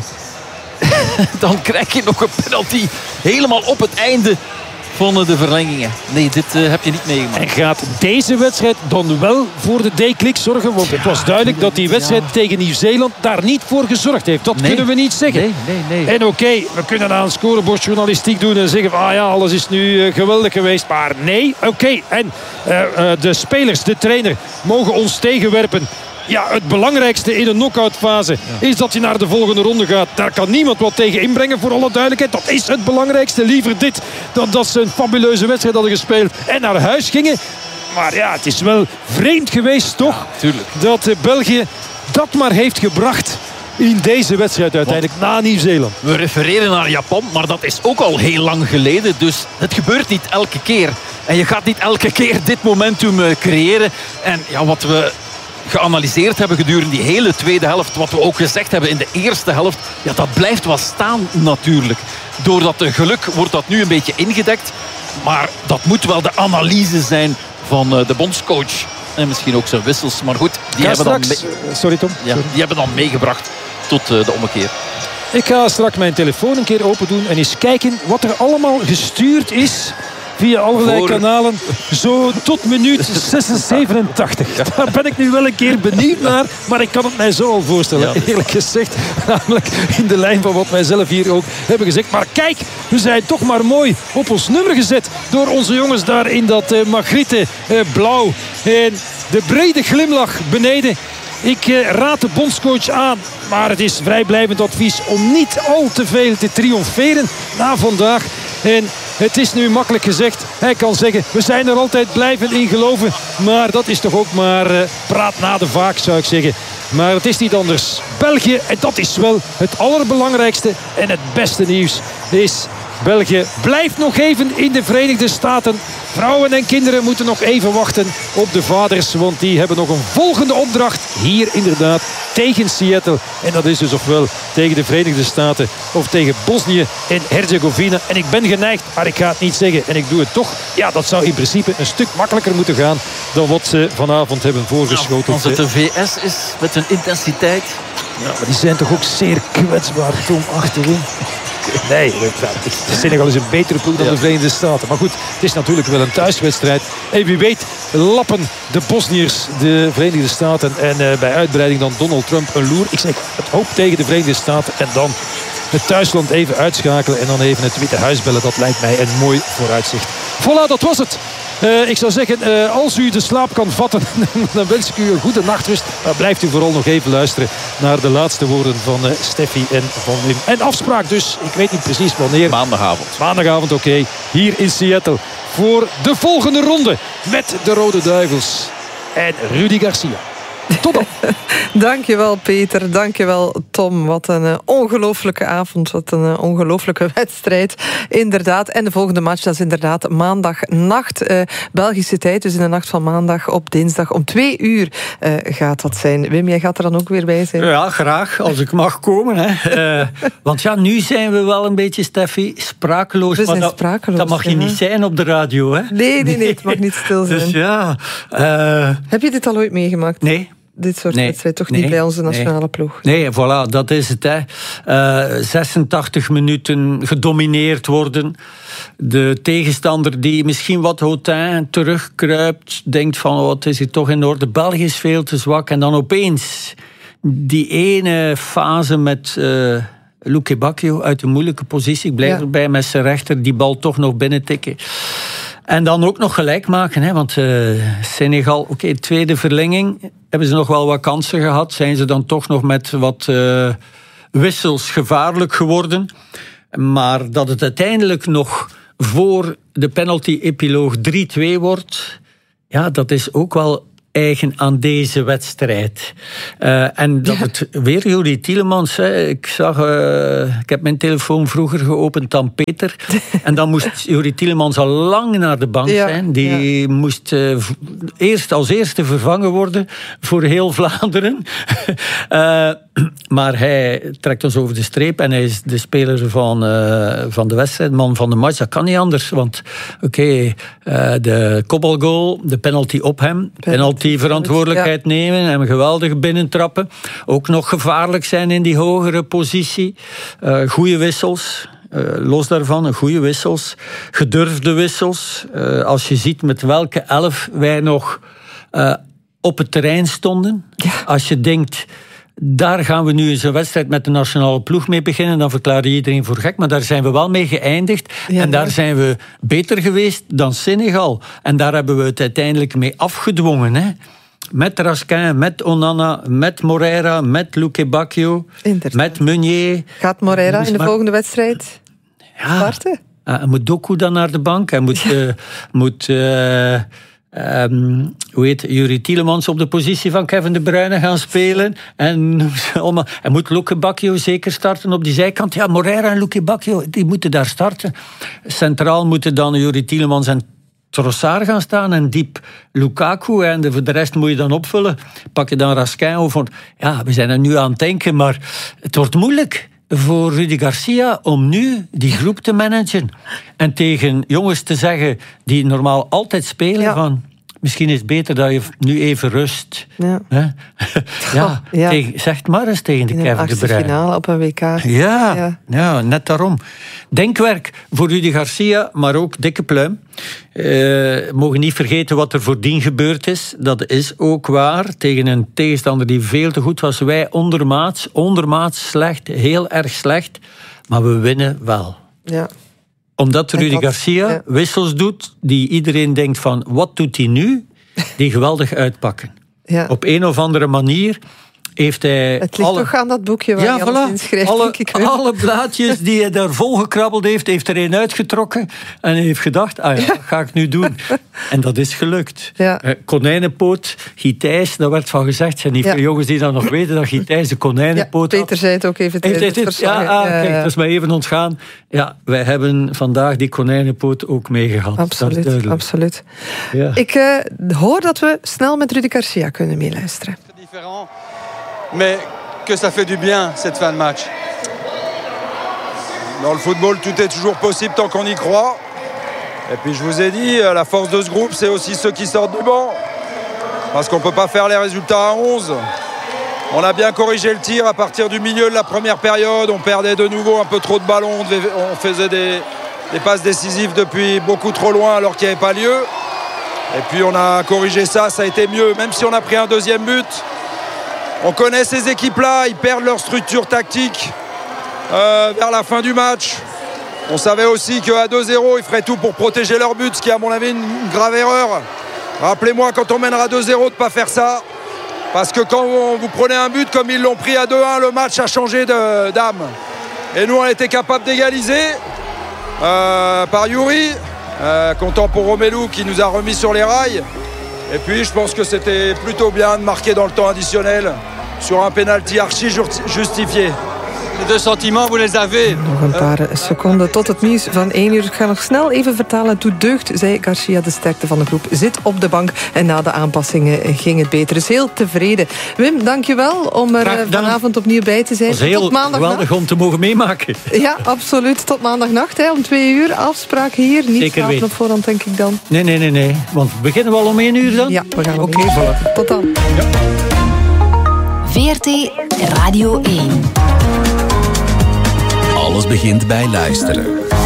Dan krijg je nog een penalty helemaal op het einde van de verlengingen. Nee, dit uh, heb je niet meegemaakt. En gaat deze wedstrijd dan wel voor de D-klik zorgen? Want het was duidelijk dat die wedstrijd ja. tegen Nieuw-Zeeland daar niet voor gezorgd heeft. Dat nee. kunnen we niet zeggen. Nee, nee, nee. En oké, okay, we kunnen aan scorebordjournalistiek doen en zeggen van ah ja, alles is nu uh, geweldig geweest. Maar nee, oké. Okay. En uh, uh, de spelers, de trainer, mogen ons tegenwerpen. Ja, het belangrijkste in een knock-outfase ja. is dat je naar de volgende ronde gaat. Daar kan niemand wat tegen inbrengen, voor alle duidelijkheid. Dat is het belangrijkste. Liever dit dan dat ze een fabuleuze wedstrijd hadden gespeeld en naar huis gingen. Maar ja, het is wel vreemd geweest, toch? Ja, dat uh, België dat maar heeft gebracht in deze wedstrijd uiteindelijk, Want na Nieuw-Zeeland. We refereren naar Japan, maar dat is ook al heel lang geleden. Dus het gebeurt niet elke keer. En je gaat niet elke keer dit momentum uh, creëren. En ja, wat we geanalyseerd hebben gedurende die hele tweede helft, wat we ook gezegd hebben in de eerste helft, ja, dat blijft wel staan natuurlijk. Door dat geluk wordt dat nu een beetje ingedekt. Maar dat moet wel de analyse zijn van de bondscoach. En misschien ook zijn wissels. Maar goed, die, hebben dan, straks... mee... Sorry, Tom. Ja, die hebben dan meegebracht tot de ommekeer. Ik ga straks mijn telefoon een keer open doen en eens kijken wat er allemaal gestuurd is via allerlei Voor... kanalen, zo tot minuut zes zevenentachtig. Ja. Daar ben ik nu wel een keer benieuwd naar, maar ik kan het mij zo al voorstellen, ja. eerlijk gezegd. Namelijk in de lijn van wat wij zelf hier ook hebben gezegd. Maar kijk, we zijn toch maar mooi op ons nummer gezet door onze jongens daar in dat uh, Magritte uh, blauw. En de brede glimlach beneden. Ik uh, raad de bondscoach aan, maar het is vrijblijvend advies om niet al te veel te triomferen na vandaag. En het is nu makkelijk gezegd. Hij kan zeggen, we zijn er altijd blijven in geloven. Maar dat is toch ook maar uh, praat na de vaak, zou ik zeggen. Maar het is niet anders. België, en dat is wel het allerbelangrijkste en het beste nieuws, is België blijft nog even in de Verenigde Staten. Vrouwen en kinderen moeten nog even wachten op de vaders. Want die hebben nog een volgende opdracht. Hier inderdaad tegen Seattle. En dat is dus ofwel tegen de Verenigde Staten of tegen Bosnië en Herzegovina. En ik ben geneigd, maar ik ga het niet zeggen. En ik doe het toch. Ja, dat zou in principe een stuk makkelijker moeten gaan dan wat ze vanavond hebben voorgeschoteld. Nou, als het de V S is met hun intensiteit. Ja, maar die zijn toch ook zeer kwetsbaar, Tom, achterin. Nee, Senegal is een betere ploeg dan ja. de Verenigde Staten. Maar goed, het is natuurlijk wel een thuiswedstrijd. En wie weet lappen de Bosniërs de Verenigde Staten. En uh, bij uitbreiding dan Donald Trump een loer. Ik zeg het hoop tegen de Verenigde Staten. En dan het thuisland even uitschakelen. En dan even het Witte Huis bellen. Dat lijkt mij een mooi vooruitzicht. Voilà, dat was het. Uh, ik zou zeggen, uh, als u de slaap kan vatten, dan wens ik u een goede nachtrust. Maar blijft u vooral nog even luisteren naar de laatste woorden van uh, Steffi en van Wim. En afspraak dus, ik weet niet precies wanneer. Maandagavond. Maandagavond, oké. Okay, hier in Seattle voor de volgende ronde met de Rode Duivels en Rudy Garcia. Tot dan. Dankjewel Peter, dankjewel Tom. Wat een uh, ongelooflijke avond, wat een uh, ongelooflijke wedstrijd. Inderdaad, en de volgende match, dat is inderdaad maandagnacht. Uh, Belgische tijd, dus in de nacht van maandag op dinsdag om twee uur uh, gaat dat zijn. Wim, jij gaat er dan ook weer bij zijn? Ja, graag, als ik mag komen. Hè. Uh, want ja, nu zijn we wel een beetje, Steffi, sprakeloos. We zijn maar sprakeloos. Dat mag je ja. niet zijn op de radio, hè? Nee, nee, nee, het mag niet stil zijn. Dus ja... Uh... Heb je dit al ooit meegemaakt? Nee. Dit soort nee, wedstrijd, toch nee, niet bij onze nationale nee. ploeg? Nee, voilà, dat is het. Hè. Uh, zesentachtig minuten gedomineerd worden. De tegenstander die misschien wat hautain terugkruipt, denkt van, oh, het is hier toch in orde. België is veel te zwak. En dan opeens die ene fase met uh, Luque Bacchio uit een moeilijke positie. Ik blijf ja. erbij met zijn rechter, die bal toch nog binnentikken. En dan ook nog gelijk maken, hè, want uh, Senegal, oké, okay, tweede verlenging, hebben ze nog wel wat kansen gehad. Zijn ze dan toch nog met wat uh, wissels gevaarlijk geworden. Maar dat het uiteindelijk nog voor de penalty-epiloog drie-twee wordt, ja, dat is ook wel eigen aan deze wedstrijd. Uh, en dat ja. het weer Juri Tielemans, hè. Ik zag, uh, ik heb mijn telefoon vroeger geopend dan Peter. En dan moest Juri Tielemans al lang naar de bank ja, zijn. Die ja. moest uh, eerst als eerste vervangen worden voor heel Vlaanderen. uh, maar hij trekt ons over de streep en hij is de speler van, uh, van de wedstrijd, man van de match. Dat kan niet anders, want oké, okay, uh, de kopbalgoal, de penalty op hem, penalty die verantwoordelijkheid ja. nemen en geweldig binnentrappen. Ook nog gevaarlijk zijn in die hogere positie. Uh, goede wissels. Uh, los daarvan, goede wissels. Gedurfde wissels. Uh, als je ziet met welke elf wij nog uh, op het terrein stonden. Ja. Als je denkt, daar gaan we nu eens een wedstrijd met de nationale ploeg mee beginnen, dan verklaar je iedereen voor gek. Maar daar zijn we wel mee geëindigd. Ja, en daar ja. zijn we beter geweest dan Senegal. En daar hebben we het uiteindelijk mee afgedwongen. Hè? Met Raskin, met Onana, met Moreira, met Luque Bacchio, met Meunier. Gaat Moreira in de maar... volgende wedstrijd ja. starten? Uh, moet Doku dan naar de bank? Hij moet... Uh, moet uh, Um, hoe heet Juri Tielemans op de positie van Kevin De Bruyne gaan spelen. En hij moet Luque Bacchio zeker starten op die zijkant. Ja, Moreira en Luque Bacchio, die moeten daar starten. Centraal moeten dan Juri Tielemans en Trossard gaan staan en diep Lukaku. En de, voor de rest moet je dan opvullen. Pak je dan Raskin over. Ja, we zijn er nu aan het denken, maar het wordt moeilijk voor Rudi Garcia om nu die groep te managen. En tegen jongens te zeggen die normaal altijd spelen ja. van... Misschien is het beter dat je nu even rust. Ja, ja. ja, ja. Tegen, zeg het maar eens tegen de Kevin De Bruyne. In de finale op een W K. Ja, ja. ja, net daarom. Denkwerk voor Rudi Garcia, maar ook dikke pluim. We uh, mogen niet vergeten wat er voordien gebeurd is. Dat is ook waar. Tegen een tegenstander die veel te goed was. Wij ondermaats, ondermaats slecht, heel erg slecht. Maar we winnen wel. Ja. Omdat Rudi dat, Garcia ja. wissels doet die iedereen denkt van, wat doet hij nu? Die geweldig uitpakken. Ja. Op een of andere manier heeft hij... Het ligt alle... toch aan dat boekje waar ja, je voilà. alles inschrijft. Alle, ik alle blaadjes die hij daar volgekrabbeld heeft, heeft er een uitgetrokken. En hij heeft gedacht, ah ja, dat ga ik nu doen. En dat is gelukt. Ja. Uh, konijnenpoot, Gietijs, daar werd van gezegd. Zijn niet ja. veel jongens die dan nog weten dat Gietijs de konijnenpoot ja, Peter had. zei het ook even tijdens het verslag. Ja, ah, ja, kijk, ja. dat is mij even ontgaan. Ja, wij hebben vandaag die konijnenpoot ook meegehad. Absoluut, absoluut. Ja. Ik uh, hoor dat we snel met Rudi Garcia kunnen meeluisteren. Mais que ça fait du bien, cette fin de match. Dans le football, tout est toujours possible tant qu'on y croit. Et puis je vous ai dit, la force de ce groupe, c'est aussi ceux qui sortent du banc. Parce qu'on ne peut pas faire les résultats à onze. On a bien corrigé le tir à partir du milieu de la première période. On perdait de nouveau un peu trop de ballons. On, devait, on faisait des, des passes décisives depuis beaucoup trop loin alors qu'il n'y avait pas lieu. Et puis on a corrigé ça, ça a été mieux. Même si on a pris un deuxième but... On connaît ces équipes-là, ils perdent leur structure tactique euh, vers la fin du match. On savait aussi qu'à deux zéro, ils feraient tout pour protéger leur but, ce qui est à mon avis une grave erreur. Rappelez-moi quand on mènera deux zéro de ne pas faire ça. Parce que quand vous prenez un but comme ils l'ont pris à deux un, le match a changé de, d'âme. Et nous, on était capable d'égaliser euh, par Yuri. Euh, content pour Romelu qui nous a remis sur les rails. Et puis je pense que c'était plutôt bien de marquer dans le temps additionnel sur un penalty archi justifié. De deux sentiments, vous les avez. Nog een paar seconden tot het nieuws van één uur. Ik ga nog snel even vertalen. Het doet deugd, zei Garcia, de sterkte van de groep. Zit op de bank en na de aanpassingen ging het beter. Dus heel tevreden. Wim, dankjewel om er vanavond opnieuw bij te zijn. Het was heel tot maandagnacht. Geweldig om te mogen meemaken. Ja, absoluut. Tot maandagnacht hè, om twee uur. Afspraak hier. Niet Zeker slapen op voorhand, denk ik dan. Nee, nee, nee. nee. Want beginnen we al om één uur dan? Ja, we gaan om één uur. Voilà. Tot dan. Ja. V R T Radio één. Alles begint bij luisteren.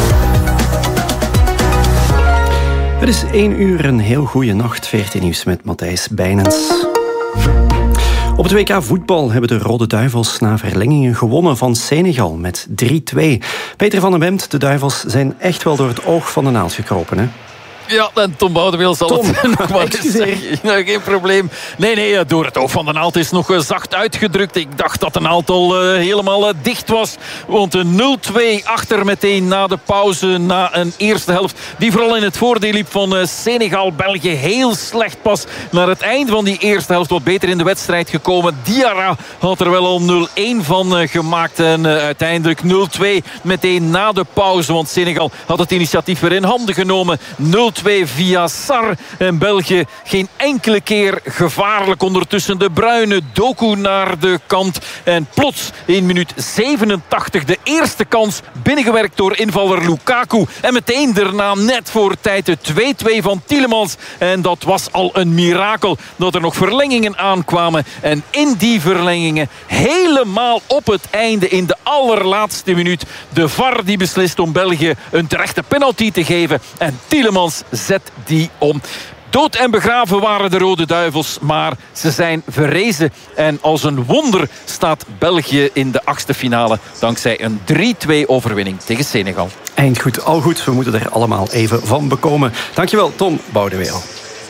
Het is één uur, een heel goede nacht. V R T Nieuws met Matthijs Bijnens. Op het W K voetbal hebben de Rode Duivels na verlengingen gewonnen van Senegal met drie twee. Peter van den Bemt, de Duivels zijn echt wel door het oog van de naald gekropen, hè? Ja, en Tom Boudewil zal Tom, het nog wel eens zeggen. Ja, geen probleem. Nee, nee, door het oog van de naald is nog zacht uitgedrukt. Ik dacht dat de naald al uh, helemaal uh, dicht was. Want een nul twee achter meteen na de pauze. Na een eerste helft die vooral in het voordeel liep van uh, Senegal. België heel slecht pas naar het eind van die eerste helft. Wat beter in de wedstrijd gekomen. Diarra had er wel al nul een van uh, gemaakt. En uh, uiteindelijk nul twee meteen na de pauze. Want Senegal had het initiatief weer in handen genomen. nul twee via Sarr. En België geen enkele keer gevaarlijk. Ondertussen de Bruyne, Doku naar de kant. En plots in minuut zevenentachtig de eerste kans binnengewerkt door invaller Lukaku. En meteen daarna net voor tijd de twee twee van Tielemans. En dat was al een mirakel dat er nog verlengingen aankwamen. En in die verlengingen helemaal op het einde in de allerlaatste minuut de V A R die beslist om België een terechte penalty te geven. En Tielemans zet die om. Dood en begraven waren de Rode Duivels, maar ze zijn verrezen. En als een wonder staat België in de achtste finale dankzij een drie twee overwinning tegen Senegal. Eindgoed, al goed. We moeten er allemaal even van bekomen. Dankjewel, Tom Boudewil.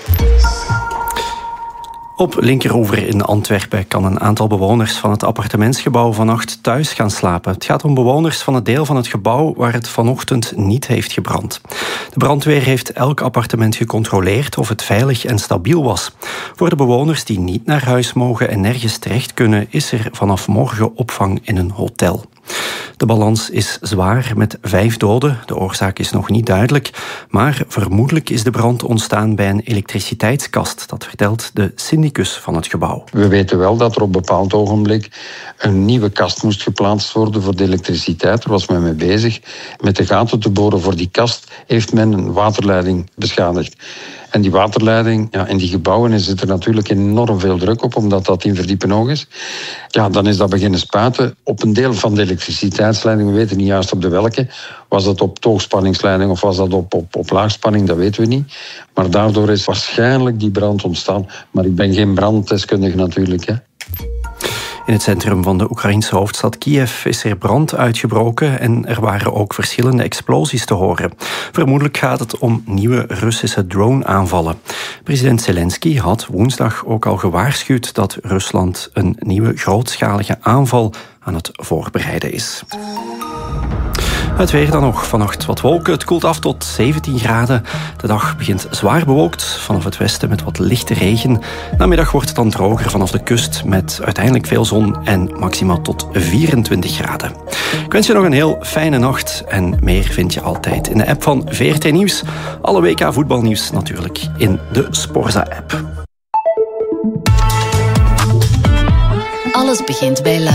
Op Linkeroever in Antwerpen kan een aantal bewoners van het appartementsgebouw vannacht thuis gaan slapen. Het gaat om bewoners van het deel van het gebouw waar het vanochtend niet heeft gebrand. De brandweer heeft elk appartement gecontroleerd of het veilig en stabiel was. Voor de bewoners die niet naar huis mogen en nergens terecht kunnen, is er vanaf morgen opvang in een hotel. De balans is zwaar met vijf doden. De oorzaak is nog niet duidelijk. Maar vermoedelijk is de brand ontstaan bij een elektriciteitskast. Dat vertelt de syndicus van het gebouw. We weten wel dat er op een bepaald ogenblik een nieuwe kast moest geplaatst worden voor de elektriciteit. Daar was men mee bezig. Met de gaten te boren voor die kast heeft men een waterleiding beschadigd. En die waterleiding, ja, in die gebouwen zit er natuurlijk enorm veel druk op, omdat dat in verdiepen hoog is. Ja, dan is dat beginnen spuiten op een deel van de elektriciteitsleiding. We weten niet juist op de welke. Was dat op hoogspanningsleiding of was dat op, op, op laagspanning, dat weten we niet. Maar daardoor is waarschijnlijk die brand ontstaan. Maar ik ben geen branddeskundige natuurlijk, hè. In het centrum van de Oekraïnse hoofdstad Kiev is er brand uitgebroken en er waren ook verschillende explosies te horen. Vermoedelijk gaat het om nieuwe Russische drone-aanvallen. President Zelensky had woensdag ook al gewaarschuwd dat Rusland een nieuwe grootschalige aanval aan het voorbereiden is. Het weer dan nog. Vannacht wat wolken. Het koelt af tot zeventien graden. De dag begint zwaar bewolkt. Vanaf het westen met wat lichte regen. Namiddag wordt het dan droger vanaf de kust met uiteindelijk veel zon en maximaal tot vierentwintig graden. Ik wens je nog een heel fijne nacht. En meer vind je altijd in de app van V R T Nieuws. Alle W K voetbalnieuws natuurlijk in de Sporza-app. Alles begint bij